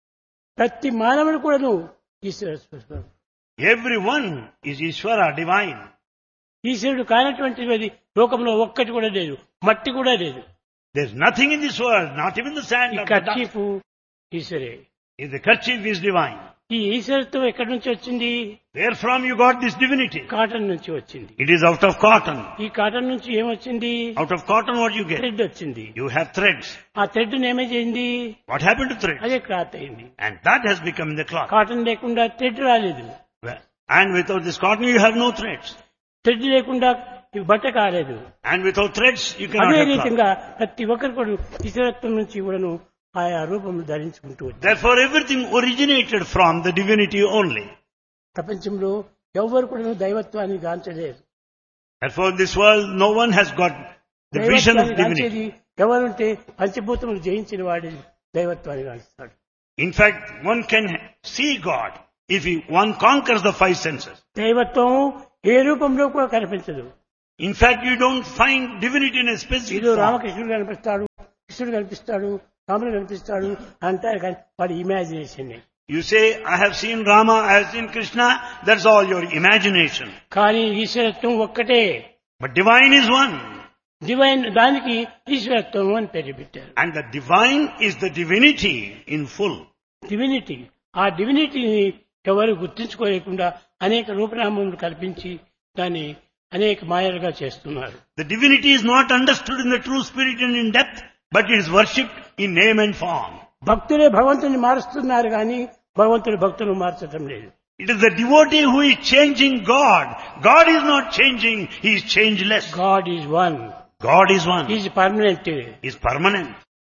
ప్రతి మానవుడు కూడాను ఈశ్వర స్వరూపం. Everyone is Ishvara, divine. ఈశ్వరుడు కానటువంటిది లోకంలో ఒక్కటి కూడా లేదు, మట్టి కూడా లేదు. There's nothing in this world, not even the sand ఈ or the dust. Kerchief ఈశ్వరే. If the kerchief is divine, ఈ ఈశ్వరత్వం ఎక్కడి నుంచి వచ్చింది? where from you got this divinity? Cotton నుంచి వచ్చింది. It is out of cotton. ఈ కాటన్ నుంచి ఏమొచ్చింది? Out of cotton what you get? Thread వచ్చింది. You have threads. ఆ థ్రెడ్ ఏమైంది? What happened to threads? అదే క్లాత్ అయింది. And that has become the cloth. Cotton లేకుండా థ్రెడ్ రాలేదు. Well, and without this cotton you have no threads. Thread లేకుండా ఈ బట్ట కాలేదు. And without threads you cannot అదే have cloth. రీతిగా ప్రతి ఒక్కరు కూడా ఈశ్వరత్వం నుంచి కూడాను ఆయా రూపం ధరించుకుంటూ వచ్చారు. Therefore everything originated from the divinity only. ప్రపంచంలో ఎవ్వరు కూడా దైవత్వాన్ని గాంచలేరు. Therefore, in this world, no one has got the vision of దైవత్వాన్ని divinity. గాంచేది ఎవరుంటే పంచభూతములు జయించిన వాడి దైవత్వాన్ని గాంచుతాడు. In fact, one can see God if he, one conquers the five senses. దైవత్వం ఏ రూపంలో కూడా కనిపించదు. In fact, you don't find divinity in a specific ఏదో form. రామకృష్ణుడు కనిపిస్తాడు, కృష్ణుడు కనిపిస్తాడు, రాముడు కనిపిస్తాడు అంటారు కానీ వాడి imagination. You say, I have seen Rama, I have seen Krishna, that's all your imagination. కానీ ఈశ్వరత్వం ఒక్కటే. But divine is one. Divine దానికి ఈశ్వరత్వం అని పేరు పెట్టారు. And the divine is the divinity in full. Divinity. ఆ డివినిటీని ఎవరు గుర్తించుకోలేకుండా అనేక రూపనామములు కల్పించి దాన్ని అనేక మాయలుగా చేస్తున్నారు. The divinity is not understood in the true spirit and in depth, but it is worshipped in name and form. భక్తులే భగవంతుని మారుస్తున్నారు కానీ భగవంతుడు భక్తులు మార్చడం లేదు. It is the devotee who is changing God. God is not changing, he is changeless. God is one. God is one. Is permanent. He is permanent.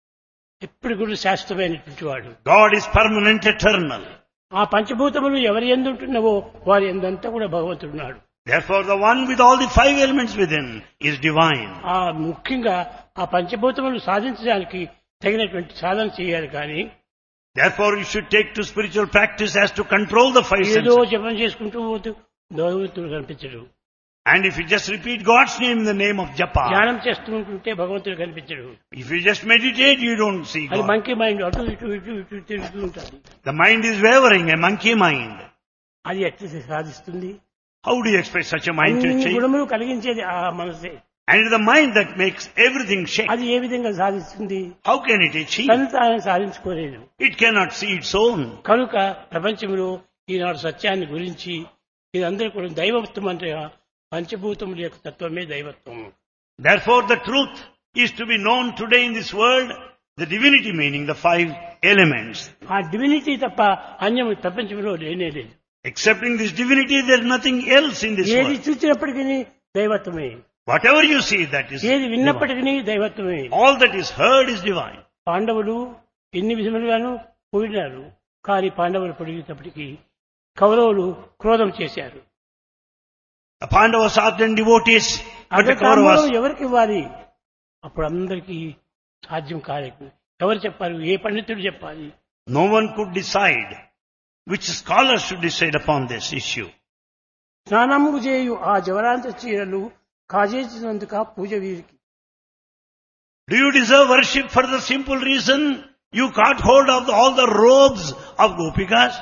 ఎప్పుడు కూడా శాశ్వతమైనటువంటి వాడు. God is permanent, eternal. ఆ పంచభూతములు ఎవరి యందు ఉంటున్నావో వారి యందంతా కూడా భగవంతుడున్నాడు. Therefore, the one with all the five elements within is divine. ఆ ముఖ్యంగా ఆ పంచభూతములు సాధించడానికి తగినటువంటి సాధన చేయాలి కానీ Therefore, you should take to spiritual practice as to control the five ఏదో senses. జపం చేసుకుంటూ పోతూ భగవంతుడు కనిపించడు. And if you just repeat God's name in the name of japa, ధ్యానం చేస్తూ ఉంటుంటే భగవంతుడు కనిపించడు. if you just meditate, you don't see అది God. మంకీ మైండ్ అటు ఇటు ఇటు ఇటు తిరుగుతూ ఉంటుంది. The mind is wavering, a monkey mind. అది ఎట్లా సాధిస్తుంది? How do you expect such a mind to అన్ని change? గుణములు కలిగించేది ఆ మనసే. And it is the mind that makes everything shake. అది ఏ విధంగా సాధిస్తుంది? How can it achieve? తను తాను సాధించుకోలేదు. It cannot see its own. కనుక ప్రపంచంలో ఈనాడు సత్యాన్ని గురించి ఇదందరూ కూడా దైవత్వం అంటే పంచభూతముల యొక్క తత్వమే దైవత్వం. Therefore, the truth is to be known today in this world, the divinity meaning the five elements. ఆ డివినిటీ తప్ప అన్యం ఈ ప్రపంచంలో లేనే లేదు. Excepting this divinity, there is nothing else in this ఏది world. చూసినప్పటికీ దైవత్వమే. Whatever you see, that is ఏది divine. విన్నప్పటికీ దైవత్వమే. All that is heard is divine. పాండవులు ఎన్ని విధములుగాను పోయినారు కానీ పాండవులు పొడిగేటప్పటికీ కౌరవులు క్రోధం చేశారు. The Pandavas are then devotees, but the అధికారం Kauravas, ఎవరికి ఇవ్వాలి? అప్పుడు అందరికీ సాధ్యం కాలేదు. ఎవరు చెప్పాలి? ఏ పండితుడు చెప్పాలి? no one could decide. Which scholars should decide upon this issue? స్నానము చేయు ఆ జవరాంత చీరలు కాజేసినందుక పూజ వీరికి. Do you deserve worship for the simple reason you caught hold of the, all the robes of Gopikas?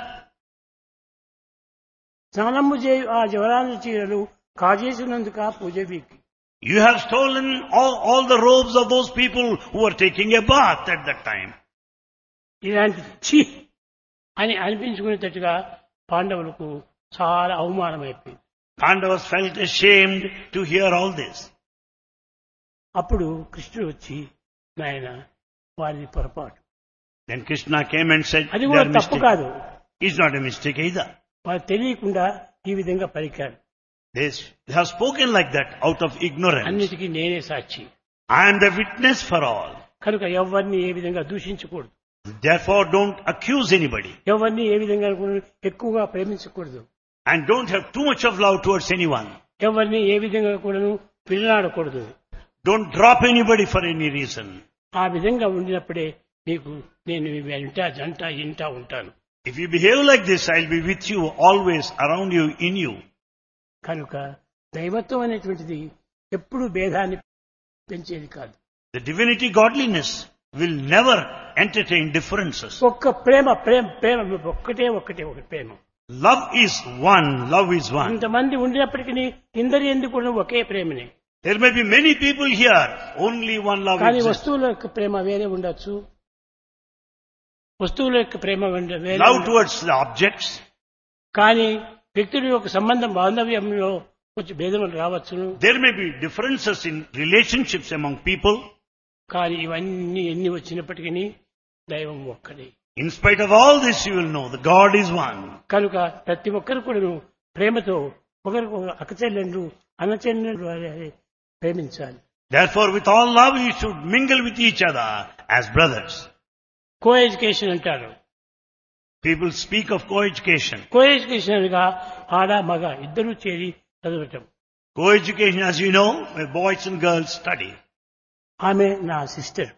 స్నానము చేయు ఆ జవరాంత చీరలు కాజేసినందుక పూజ వీరికి. You have stolen all, all the robes of those people who were taking a bath at that time. ఇలాంటి ఛీ అని అనిపించుకునేటట్టుగా పాండవులకు చాలా అవమానం అయిపోయింది. Pandavas felt ashamed to hear all this. అప్పుడు కృష్ణుడు వచ్చి నాయన వారిది పొరపాటు, Then Krishna came and said, అది they కూడా are తప్పు mistake. కాదు, It's not a mistake either. వారు తెలియకుండా ఈ విధంగా పలికారు. They they have spoken like that out of ignorance. అన్నిటికీ నేనే సాక్షి. I am the witness for all. కనుక ఎవరిని ఏ విధంగా దూషించకూడదు, Therefore, don't accuse anybody. ఎవరిని ఏ విధంగా కూడా ఎక్కువగా ప్రేమించకూడదు, And don't have too much of love towards anyone. ఎవరిని ఏ విధంగా కూడా పిల్లలాడకూడదు. Don't drop anybody for any reason. ఆ విధంగా ఉండినప్పుడే నీకు నేను వెంట జంట ఇంట ఉంటాను. If you behave like this, I'll be with you always, around you, in you. కనుక దైవత్వం అనేటువంటిది ఎప్పుడు భేదాన్ని పెంచేది కాదు. The divinity godliness will never entertain differences. ఒక్క ప్రేమ ప్రేమ ప్రేమ ఒక్కటే ఒక్కటే ఒక ప్రేమ. Love is one, love is one. ఇంతమంది ఉండినప్పటికీ ఇందరి ఎందుకు కూడా ఒకే ప్రేమనే. There may be many people here, only one love కానీ exists. వస్తువుల యొక్క ప్రేమ వేరే ఉండొచ్చు, వస్తువుల యొక్క ప్రేమ వేరే Love ఉండొచ్చు. towards the objects. కానీ వ్యక్తుల యొక్క సంబంధం బాంధవ్యంలో కొంచెం భేదములు రావచ్చును. There may be differences in relationships among people. కానీ ఇవన్నీ ఎన్ని వచ్చినప్పటికీ దైవం ఒక్కడే. In spite of all this, you will know the God is one. కనుక ప్రతి ఒక్కరు కూడా ప్రేమతో ఒకరికి అక్కచెల్లెండ్రు అన్నచెల్లెండ్రు ప్రేమించాలి. Therefore, with all love, you should mingle with each other as brothers. Co education అంటారు. People speak of co-education. Coeducation గా ఆడ మగ ఇద్దరూ చేరి చదవటం. Co-education, as you know, where boys and girls study. ఆమె నా సిస్టర్,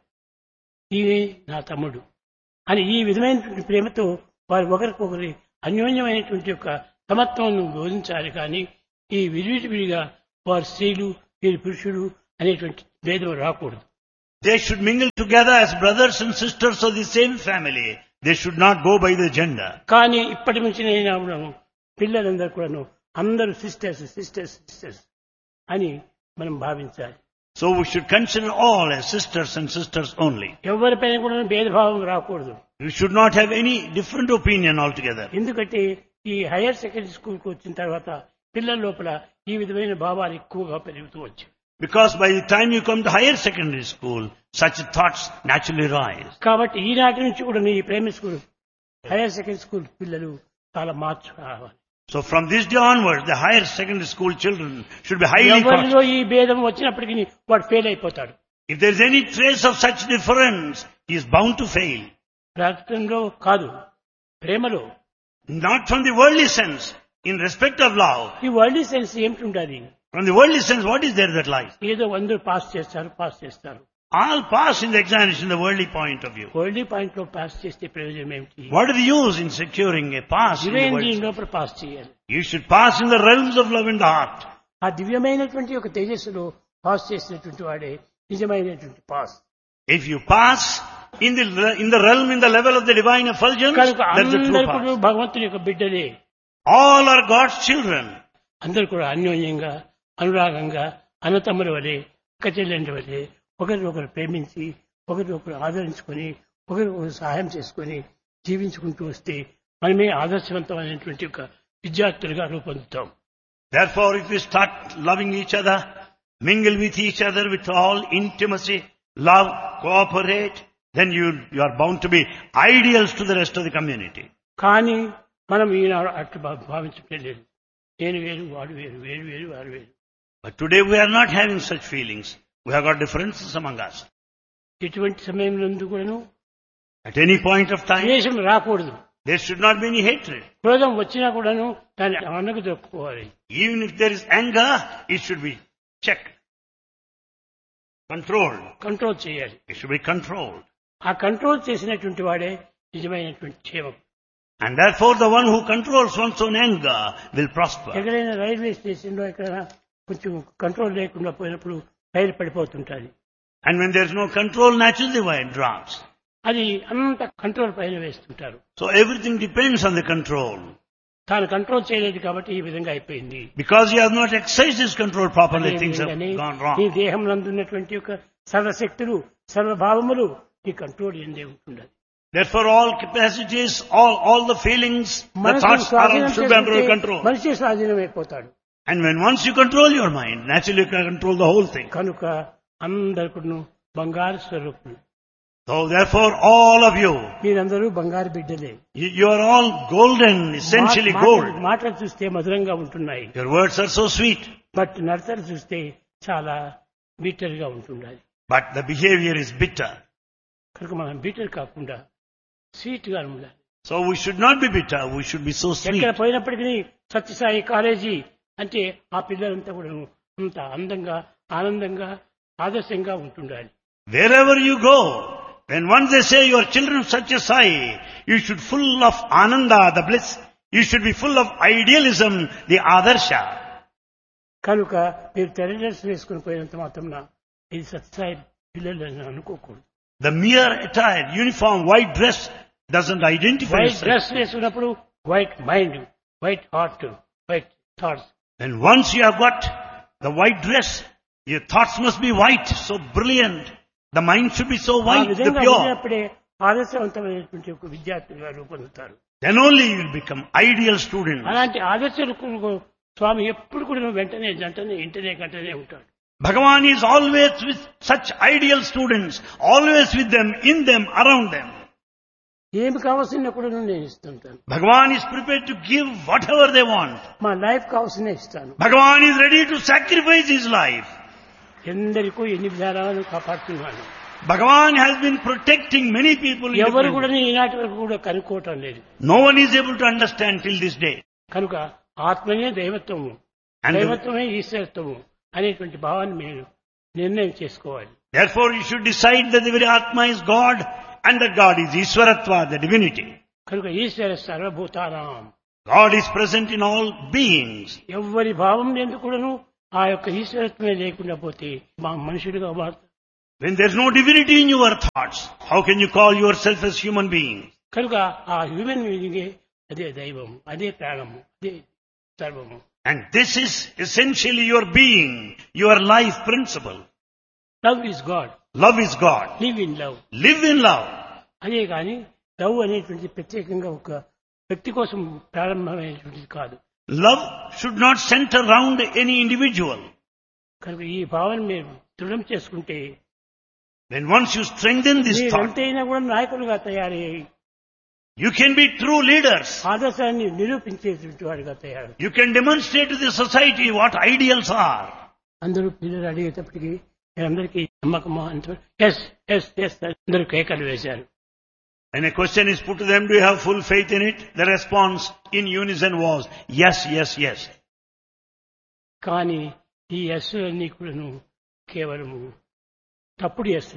ఈమె నా తమ్ముడు అని ఈ విధమైనటువంటి ప్రేమతో వారు ఒకరికొకరి అన్యోన్యమైనటువంటి యొక్క సమత్వం బోధించాలి. కానీ ఈ విడివిడిగా వారు స్త్రీలు వీరు పురుషుడు అనేటువంటి భేదం రాకూడదు. They should mingle together as brothers and sisters of the same family. They should not go by the gender. కానీ ఇప్పటి నుంచి నేను పిల్లలందరూ కూడాను అందరూ సిస్టర్స్ సిస్టర్స్ సిస్టర్స్ అని మనం భావించాలి. So we should consider all as sisters and sisters only. ఎవరిపైన కూడా భేదభావం రాకూడదు. We should not have any different opinion altogether. ఎందుకంటే ఈ హైయర్ సెకండరీ స్కూల్ కు వచ్చిన తర్వాత పిల్లల లోపల ఈ విధమైన భావాలు ఎక్కువగా పెరుగుతూ వచ్చాయి. Because by the time you come to higher secondary school, such thoughts naturally rise. కాబట్టి ఈనాటి నుంచి కూడా ఈ primary school higher secondary school పిల్లలు చాలా మార్చు రావాలి. So from this day onwards, the higher secondary school children should be highly ఎవరిలో conscious. ఈ భేదం వచ్చినప్పటికీ వాడు ఫెయిల్ అయిపోతాడు. If there is any trace of such difference, he is bound to fail. ప్రార్థనలో కాదు, ప్రేమలో. Not from the worldly sense, in respect of love. ఈ వరల్డ్ సెన్స్ ఏమిటి ఉండాలి? From the worldly sense, what is there that lies? ఏదో అందరూ pass చేస్తారు pass చేస్తారు. All pass in the examination, the worldly point of view. World point లో pass చేస్తే ప్రయోజనం ఏమిటి? What is the use in securing a pass in the దివ్యేంద్రియం world? లోపల pass చేయాలి. You should pass in the realms of love and the heart. ఆ దివ్యమైనటువంటి ఒక తేజస్సులో పాస్ చేసినటువంటి వాడే నిజమైనటువంటి pass. If you pass in the in the realm, in the level of the divine effulgence, కనుక that's the true అందరూ కూడా pass. భగవంతుని యొక్క బిడ్డలే. All are God's children. అందరూ కూడా అన్యోన్యంగా అనురాగంగా అన్నతమ్ముల వలె అక్క చెల్లెండ్ల వలె ఒకరిని ఒకరు ప్రేమించి ఒకరిని ఒకరు ఆదరించుకొని ఒకరి ఒకరు సహాయం చేసుకొని జీవించుకుంటూ వస్తే మనమే ఆదర్శవంతమైనటువంటి ఒక విద్యార్థులుగా రూపొందుతాం. Therefore, if we start loving each other, mingle with each other with all intimacy, love, cooperate, then you, you are bound to be ideals to the rest of the community. కానీ మనం ఈనాడు అట్లా భా- భావించటం లేదు. నేను వేరు వాడు వేరు, వేరు వేరు వారు వేరు. But today we are not having such feelings. We have got differences among us. ఎటువంటి సమయంలో కూడాను At any point of time, ద్వేషం రాకూడదు. there should not be any hatred. క్రోధం వచ్చినా కూడాను దాన్ని అన్నకు దొక్కుకోవాలి. Even if there is anger, it should be checked, controlled. Control చేయాలి. It should be controlled. ఆ కంట్రోల్ చేసినటువంటి వాడే నిజమైనటువంటి క్షేమం. And therefore the one who controls one's own anger will prosper. ఎక్కడైనా రైల్వే స్టేషన్ లో ఎక్కడైనా కొంచెం కంట్రోల్ లేకుండా పోయినప్పుడు రైలు పడిపోతుంటుంది. And when there is no control, naturally the wire drops. అది అంత కంట్రోల్ పైన వేస్తుంటారు. So everything depends on the control. తాను కంట్రోల్ చేయలేదు కాబట్టి ఈ విధంగా అయిపోయింది. Because he has not exercised his control properly, things have అదేవిధంగానే gone ఈ wrong. దేహం నందున్నటువంటి యొక్క సర్వశక్తులు సర్వభావములు ఈ కంట్రోల్ ఎందే ఉంటుండాలి. Therefore all capacities, all, all the feelings, the మనసు thoughts are స్వాధీనం should be under చేసుకుంటే control. మనిషి స్వాధీనం అయిపోతాడు. And when once you control your mind, naturally you can control the whole thing. కనుక అందరికీ బంగారు స్వరూపులు. So therefore all of you, మీరందరూ బంగారు బిడ్డలే. you you are all golden, essentially మా- gold. మాటలు- మాటలు చూస్తే మధురంగా ఉంటున్నాయి. Your words are so sweet, but నడతలు చూస్తే చాలా బీటర్ గా ఉంటున్నాయి. but the behavior is bitter. కనుక మనం బీటర్ కాకుండా స్వీట్ గా ఉండాలి. So we should not be bitter, we should be so sweet. ఎక్కడ పోయినప్పటికీ సత్యసాయి కాలేజీ అంటే ఆ పిల్లలంతా కూడా అంత అందంగా ఆనందంగా ఆదర్శంగా ఉంటుండాలి. Wherever you go, when once they say your children such a Sai, you should full of ananda, the bliss. You should be full of idealism, the adarsha. కనుక మీరు తెల్ల డ్రెస్ వేసుకుని పోయినంత మాత్రం ఇది సత్యసాయి పిల్లలు అని అనుకోకూడదు. The mere attire, uniform, white dress doesn't identify white such. Dress వేసుకున్నప్పుడు white mind, white heart, white thoughts. And once you have got the white dress, your thoughts must be white, so brilliant. The mind should be so ఆ white, the విధంగా pure. ఉన్నప్పుడే ఆదర్శవంతమైనటువంటి ఒక విద్యార్థులుగా రూపొందుతారు. Then only you will become ideal students. అలాంటి ఆదర్శలకు స్వామి ఎప్పుడు కూడా వెంటనే జంటనే ఇంటనే గంటనే ఉంటాడు. Bhagavan is always with such ideal students, always with them, in them, around them. ఏమి కావాల్సిన కూడా నేను ఇస్తుంటాను. Bhagavan is prepared to give whatever they want. మా లైఫ్ కావాల్సిన ఇస్తాను. Bhagavan is ready to sacrifice his life. ఎందరికో ఎన్ని విధానాలను కాపాడుతున్నాను. Bhagavan has been protecting many people in ఎవరు different కూడా ways. ఈనాటి వరకు కూడా కనుక్కోవటం లేదు. No one is able to understand till this day. కనుక ఆత్మనే దైవత్వము, And the- దైవత్వమే ఈశ్వరత్వము అనేటువంటి భావాన్ని మీరు నిర్ణయం చేసుకోవాలి. therefore you should decide that the very Atma is God and that God is Ishwaratva, the divinity. కనుక ఈశ్వర సర్వభూతానాం, God is present in all beings. ఎవ్వరి భావం ఎందుకు కూడాను ఆ యొక్క ఈశ్వరత్వమే లేకుండా పోతే మా మనుషులుగా మారుతారు. When there is no divinity in your thoughts, how can you call yourself as human beings? కనుక ఆ హ్యూమన్ బీయింగే అదే దైవం, అదే ప్రాణము, అదే సర్వము. And this is essentially your being, your life principle. Love is God, Love is God. Live in love. Live in love. అదే కానీ లవ్ అనేటువంటిది ప్రత్యేకంగా ఒక వ్యక్తి కోసం ప్రారంభమైనటువంటిది కాదు. Love should not center around any individual. కనుక ఈ భావన మీరు దృఢం చేసుకుంటే When once you strengthen this మీరు thought, ఎంతైనా కూడా నాయకులుగా తయారయ్యి you can be true leaders. ఆదర్శాన్ని నిరూపించేటువంటి వాడిగా తయారు. You can demonstrate to the society what ideals are. అందరూ పిల్లలు అడిగేటప్పటికి అందరికీ నమ్మకమా అంటే ఎస్ ఎస్ ఎస్ అందరూ కేకలు వేశారు. When a question is put to them, do you have full faith in it? The response in unison was, yes, yes, yes. కానీ ఈ ఎస్ అన్ని కూడాను కేవలము తప్పుడు yes.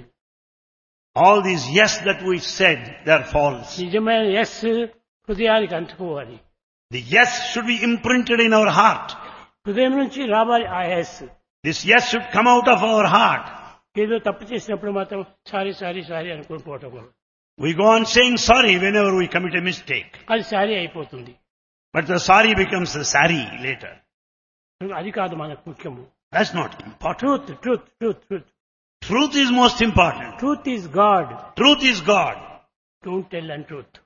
All these yes that we said, they are false. నిజమైన yes హృదయానికి అంటుకోవాలి. The yes should be imprinted in our heart. హృదయం నుంచి రావాలి ఆ yes. This yes should come out of our heart. ఏదో తప్పు చేసినప్పుడు మాత్రం సారీ సారీ సారీ అనుకుని పోవటం వల్ల We go on saying sorry whenever we commit a mistake. అది సారీ అయిపోతుంది. But the sorry becomes the sari later. అది కాదు మనకు ముఖ్యము. That's not important. Truth truth truth truth Truth is most important. Truth is God. Truth is God. Don't tell an truth.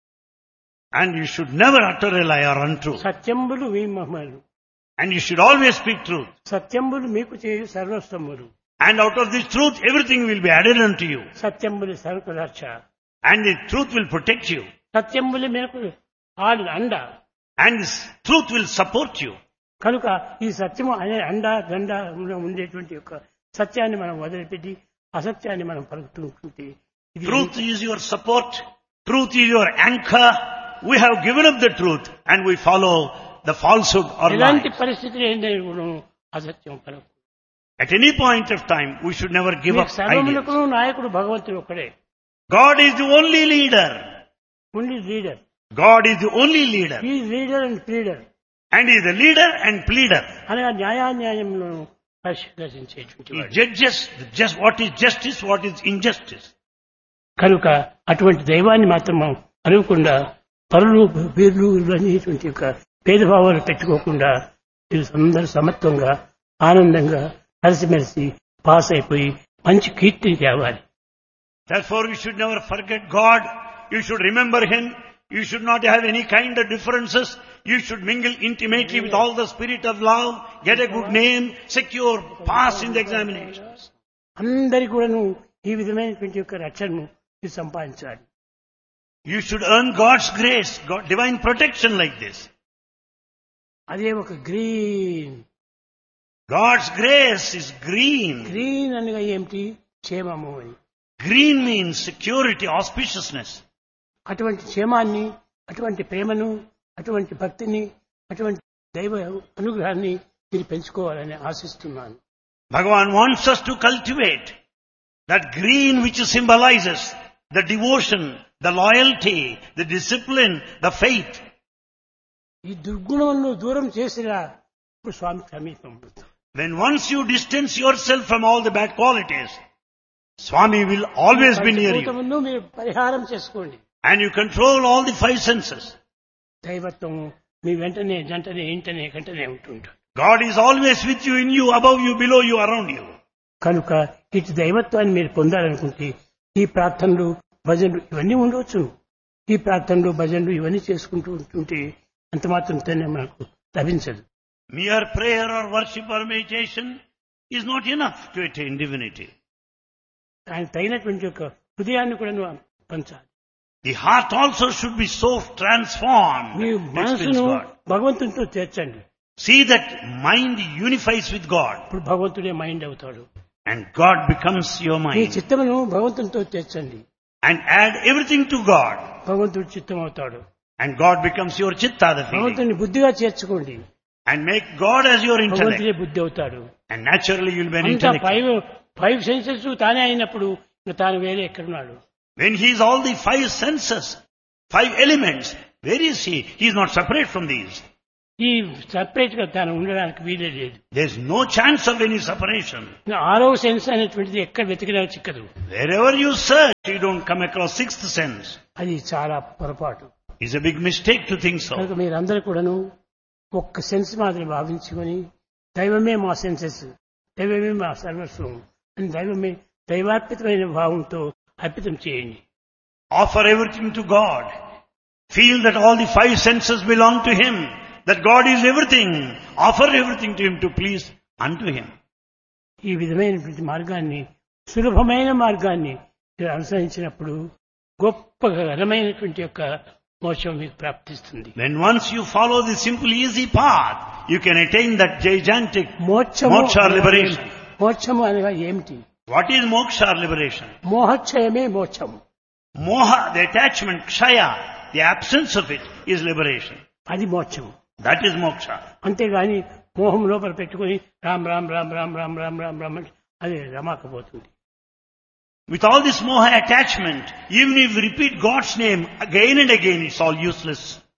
And you should never utter a lie or untruth. సత్యంబులు me మహమలు. And you should always speak truth. సత్యంబులు మీకు చేయు సర్వస్వములు. And out of this truth, everything will be added unto you. సత్యంబులు సరుకు రక్ష. And the truth will protect you. సత్యంబులు మీకు ఆడు అండ. And this truth will support you. కనుక ఈ సత్యము అనే అండ గండ ఉండేటువంటి యొక్క సత్యాన్ని మనం వదిలిపెట్టి అసత్యాన్ని మనం పలుకుతుంటే ఇది Truth is your support. Truth is your anchor. We have given up the truth and we follow the falsehood or ఎలాంటి lies. పరిస్థితులు ఏంటంటే అసత్యం పలుకు. At any point of time, we should never give up ideas. సర్వములకు నాయకుడు భగవంతుడు ఒక్కడే. God is the only leader. Only leader. God is the only leader. ఈ leader and pleader And he is the leader and pleader. అనగా న్యాయాన్యాయంలో పరిశీలించేటువంటి He వాడు. judges just what is justice, what is injustice. కనుక అటువంటి దైవాన్ని మాత్రం మనం అనుకుండా పరులు వీరులు అనేటువంటి యొక్క భేదభావాలు పెట్టుకోకుండా వీరు అందరూ సమత్వంగా ఆనందంగా కలిసిమెలిసి పాస్ అయిపోయి మంచి కీర్తిని తేవాలి. Therefore, you should never forget God. You should remember Him. You should not have any kind of differences. You should mingle intimately with all the spirit of love, get a good name, secure, pass in the examinations. అందరి కూడాను ఈ విధమైనటువంటి యొక్క రక్షణను మీరు సంపాదించాలి. You should earn God's grace, God, divine protection like this. అదే ఒక green. God's grace is green. Green అనగా ఏమిటి? క్షేమము అని. Green means security, auspiciousness. అటువంటి క్షేమాన్ని, అటువంటి ప్రేమను, అటువంటి భక్తిని, అటువంటి దైవ అనుగ్రహాన్ని మీరు పెంచుకోవాలని ఆశిస్తున్నాను. Bhagavan wants us to cultivate that green which symbolizes the devotion, the loyalty, the discipline, the faith. ఈ దుర్గుణములను దూరం చేసిరా ఇప్పుడు స్వామి సమీపం. When once you distance yourself from all the bad qualities, Swami will always be near you. పంచభూతములను మీరు పరిహారం చేసుకోండి. And you control all the five senses. దైవత్వం మీ వెంటనే జంటనే ఇంటనే కంటనే ఉంటుంటాడు. God is always with you, in you, above you, below you, around you. కనుక ఇటు దైవత్వాన్ని మీరు పొందాలనుకుంటే ఈ ప్రార్థనలు భజనలు ఇవన్నీ ఉండవచ్చు. ఈ ప్రార్థనలు భజనలు ఇవన్నీ చేసుకుంటూ ఉంటుంటే అంత మాత్రంతోనే మనకు లభించదు. Mere prayer or worship or meditation is not enough to attain divinity. ఆయన తగినటువంటి యొక్క హృదయాన్ని కూడా నువ్వు పంచాలి. The heart also should be so transformed me to experience మనసును God. భగవంతునితో చేర్చండి. See that mind unifies with God. ఇప్పుడు భగవంతుడే మైండ్ అవుతాడు. And God becomes your me mind. చిత్తమును భగవంతునితో తెచ్చండి. And add everything to God. భగవంతుడు చిత్తం అవుతాడు. And God becomes your chitta, the feeling. భగవంతుని బుద్ధిగా చేర్చుకోండి. And make God as your intellect. భగవంతుడే బుద్ధి అవుతాడు. And naturally you'll be an అంతా intellect. ఫైవ్ ఫైవ్ సెన్సెస్ తానే అయినప్పుడు ఇంకా తాను వేరే ఎక్కడున్నాడు? When he is all the five senses, five elements, where is he? He is not separate from these. ఈ సపరేట్ గా తాను ఉండడానికి వీలే లేదు. There's no chance of any separation. ఆరో సెన్స్ అనేటువంటిది ఎక్కడ వెతికినా చిక్కదు. Wherever you search, you don't come across sixth sense. అది చాలా పొరపాటు. It's a big mistake to think so. కనుక మీరందరూ కూడాను ఒక్క సెన్స్ మాదిరి భావించుకొని దైవమే మా సెన్సెస్, దైవమే మా సర్వస్వం అని దైవమే దైవార్పితమైన భావంతో అర్పితం చేయండి. Offer everything to God. Feel that all the five senses belong to Him. That God is everything. Offer everything to Him to please unto Him. ఈ విధమైనటువంటి మార్గాన్ని, సులభమైన మార్గాన్ని మీరు అనుసరించినప్పుడు గొప్ప ఘనమైనటువంటి యొక్క మోక్షం మీకు ప్రాప్తిస్తుంది. When once you follow the simple easy path, you can attain that gigantic మోక్షము moksha or liberation. మోక్షము అనగా ఏమిటి? What is moksha or liberation? మోహక్షయమే మోక్షము. Moha, the attachment, kshaya, the absence of it is liberation. అది మోక్షము. That is moksha. అంతేగాని మోహం లోపల పెట్టుకుని రామ్ రామ్ రామ్ రామ్ రామ్ రామ్ రామ్ రామ్ అంటే అది రమాకపోతుంది. With all this moha attachment, even if you repeat God's name again and again, it's all useless.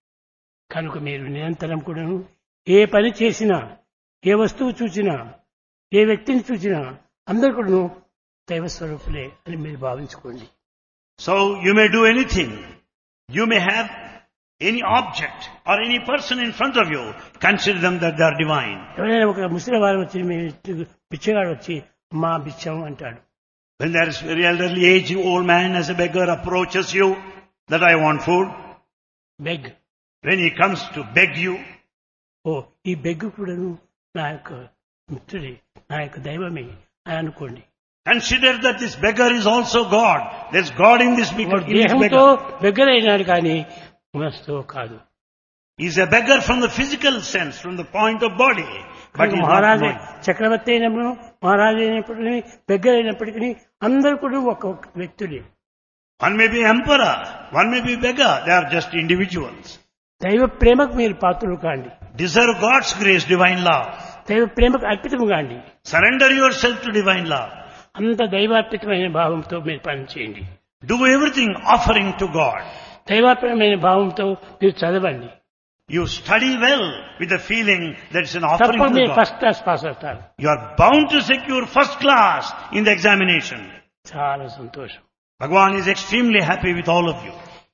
కనుక మీరు నిరంతరం కూడాను ఏ పని చేసినా, ఏ వస్తువు చూసినా, ఏ వ్యక్తిని చూసినా అందరూ కూడాను దైవస్వరూపులే అని మీరు భావించుకోండి. So you may do anything. You may have any object or any person in front of you. Consider them that they are divine. ఎవరైనా ఒక ముసలి వారు వచ్చి మీ బిచ్చగాడు వచ్చి మా బిచ్చం అంటాడు. When there is a very elderly aging old man as a beggar approaches you, that I want food. Beg. When he comes to beg you, ఓ ఈ బెగ్ కూడాను నా యొక్క మిత్రుడే, నా యొక్క దైవమే అని అనుకోండి. consider that this beggar is also God. There's God in this beggar. in this దేహంతో beggar. బెగ్గర అయినాడు కానీ మనసుతో కాదు. He's a beggar from the physical sense, from the point of body. But he's not మహారాజే mind. చక్రవర్తి అయినప్పుడు, మహారాజు అయినప్పటికీ, బెగ్గర అయినప్పటికీ అందరూ కూడా ఒక వ్యక్తులే. One may be emperor, one may be beggar. They are just individuals. దైవ ప్రేమకు మీరు పాత్రలు కాండి. Deserve God's grace, divine love. దైవ ప్రేమకు అర్పితము కాండి. Surrender yourself to divine love. అంత దైవార్పితమైన భావంతో మీరు పని చేయండి. Do everything offering to God. దైవార్పణమైన భావంతో మీరు చదవండి. You study well with the feeling that it's an offering తప్పక to మీరు God. ఫస్ట్ క్లాస్ పాస్ అవుతారు. You are bound to secure first class in the examination. చాలా సంతోషం. Bhagavan is extremely happy with all of you.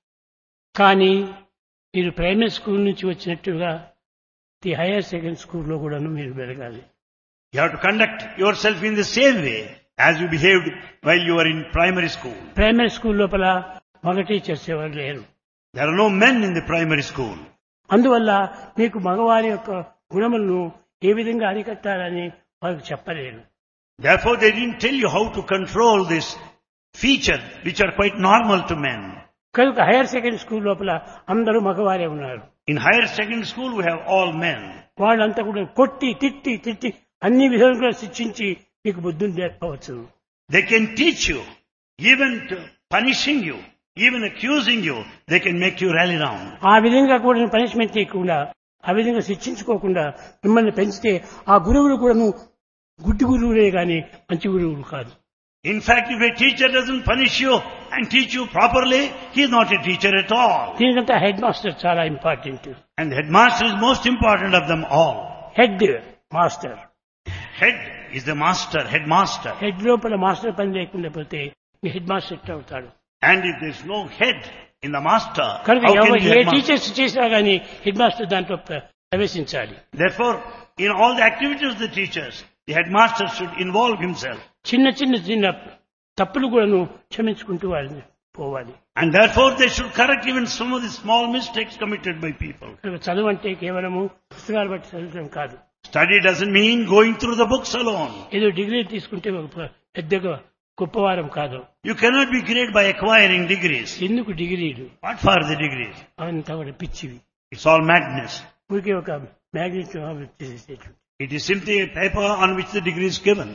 కానీ మీరు primary school నుంచి వచ్చినట్టుగా the higher secondary స్కూల్లో కూడాను మీరు వెలగాలి. You have to conduct yourself in the same way as you behaved while you were in primary school. Primary school లోపల మగ టీచర్స్ ఎవరు లేరు. There are no men in the primary school. అందువల్ల మీకు మగవారి యొక్క గుణములను ఏ విధంగా అరికట్టాలని వారికి చెప్పలేరు. Therefore they didn't tell you how to control this feature which are quite normal to men. కనుక హైయర్ సెకండరీ స్కూల్ లోపల అందరూ మగవారే ఉన్నారు. In higher secondary school we have all men. వాళ్ళంతా కూడా కొట్టి తిట్టి తిట్టి అన్ని విధాలుగా శిక్షించి మీకు బుద్ధిని నేర్పవచ్చు. They can teach you, even to punishing you, even accusing you, they can make you rally round. ఆ విధంగా కూడా పనిష్మెంట్ చేయకుండా, ఆ విధంగా శిక్షించుకోకుండా మిమ్మల్ని పెంచితే ఆ గురువులు కూడాను గుడ్డి గురువులే గాని మంచి గురువులు కాదు. In fact, if a teacher doesn't punish you and teach you properly, he is not a teacher at all. దీనికంతా హెడ్ మాస్టర్ చాలా important. And the headmaster is most important of them all. Head master. Head is the master, headmaster. Head లోపల master పని లేకుండా పోతే మీ head master ఎట్లా అవుతాడు? And if there is no head in the master, కనుక how can ఎవరు he be A headmaster? Teachers చేసినా గానీ హెడ్ మాస్టర్ దాంట్లో ప్ర- ప్రవేశించాలి. Therefore, in all the activities of the teachers, the headmaster should involve himself. చిన్న చిన్న చిన్న తప్పులు కూడాను క్షమించుకుంటూ వాళ్ళని పోవాలి. And therefore they should correct even some of the small mistakes committed by people. కనుక చదువు అంటే కేవలము పుస్తకాలు బట్టి చదవడం కాదు. Study doesn't mean going through the books alone. ఏదో డిగ్రీ తీసుకుంటే ఒక పెద్దగా గొప్పవారం కాదు. You cannot be great by acquiring degrees. ఎందుకు డిగ్రీలు? What for the degrees? అవంతా కూడా పిచ్చివి. It's all madness. ఊరికే ఒక magnet చేసేసేటువంటి. It is simply a paper on which the degree is given.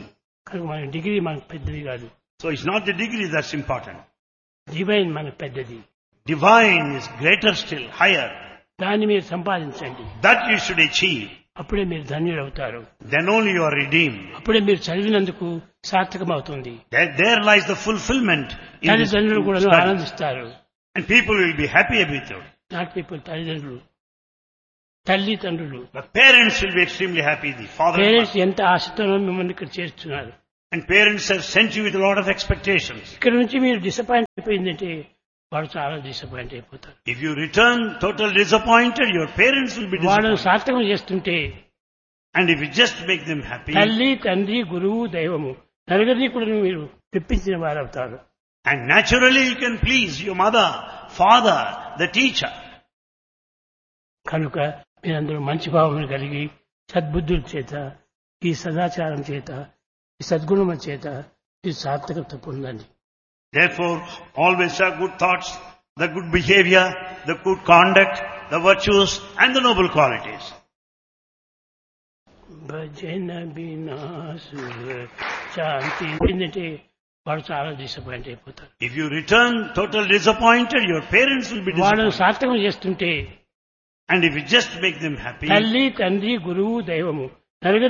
కనుక మన డిగ్రీ మనకు పెద్దది కాదు. So it's not the degree that's important. Divine మనకు పెద్దది. Divine is greater still, higher. దాన్ని మీరు సంపాదించండి. That you should achieve. అప్పుడే మీరు ధన్యులు అవుతారు. Then only you are redeemed. అప్పుడే మీరు చదివినందుకు సార్థకం అవుతుంది. There, there lies the fulfillment in this తల్లిదండ్రులు కూడా study. ఆనందిస్తారు. And people will be happy with it. Not people తల్లిదండ్రులు తల్లి తండ్రులు The parents will be extremely happy. The father and parents mother. ఎంత ఆశతో మిమ్మల్ని ఇక్కడ చేస్తున్నారు. And parents have sent you with a lot of expectations. ఇక్కడ నుంచి మీరు డిసప్పాయింట్ అయిపోయిందంటే వాడు చాలా డిసప్పాయింట్ అయిపోతారు. If you return total disappointed, your parents will be వాళ్ళని disappointed. సార్థకం చేస్తుంటే And if you just make them happy, తల్లి తండ్రి గురువు దైవము నలుగురిని కూడా మీరు మెప్పించిన వారవుతారు. and naturally you can please your mother, father, the teacher. కనుక మీరందరూ మంచి భావన కలిగి సద్బుద్ధుల చేత ఈ సదాచారం చేత ఈ సద్గుణముల చేత ఈ సార్థకత పొందండి. Therefore, always have good thoughts, the good behavior, the good conduct, the virtues and the noble qualities. భజన వినాశు శాంతి ఏంటంటే వాడు చాలా డిసప్పాయింట్ అయిపోతారు. If you return total disappointed, your parents will be వాళ్ళని disappointed. సార్థకం చేస్తుంటే And if you just make them happy, తల్లి తండ్రి గురువు దైవము నలుగురు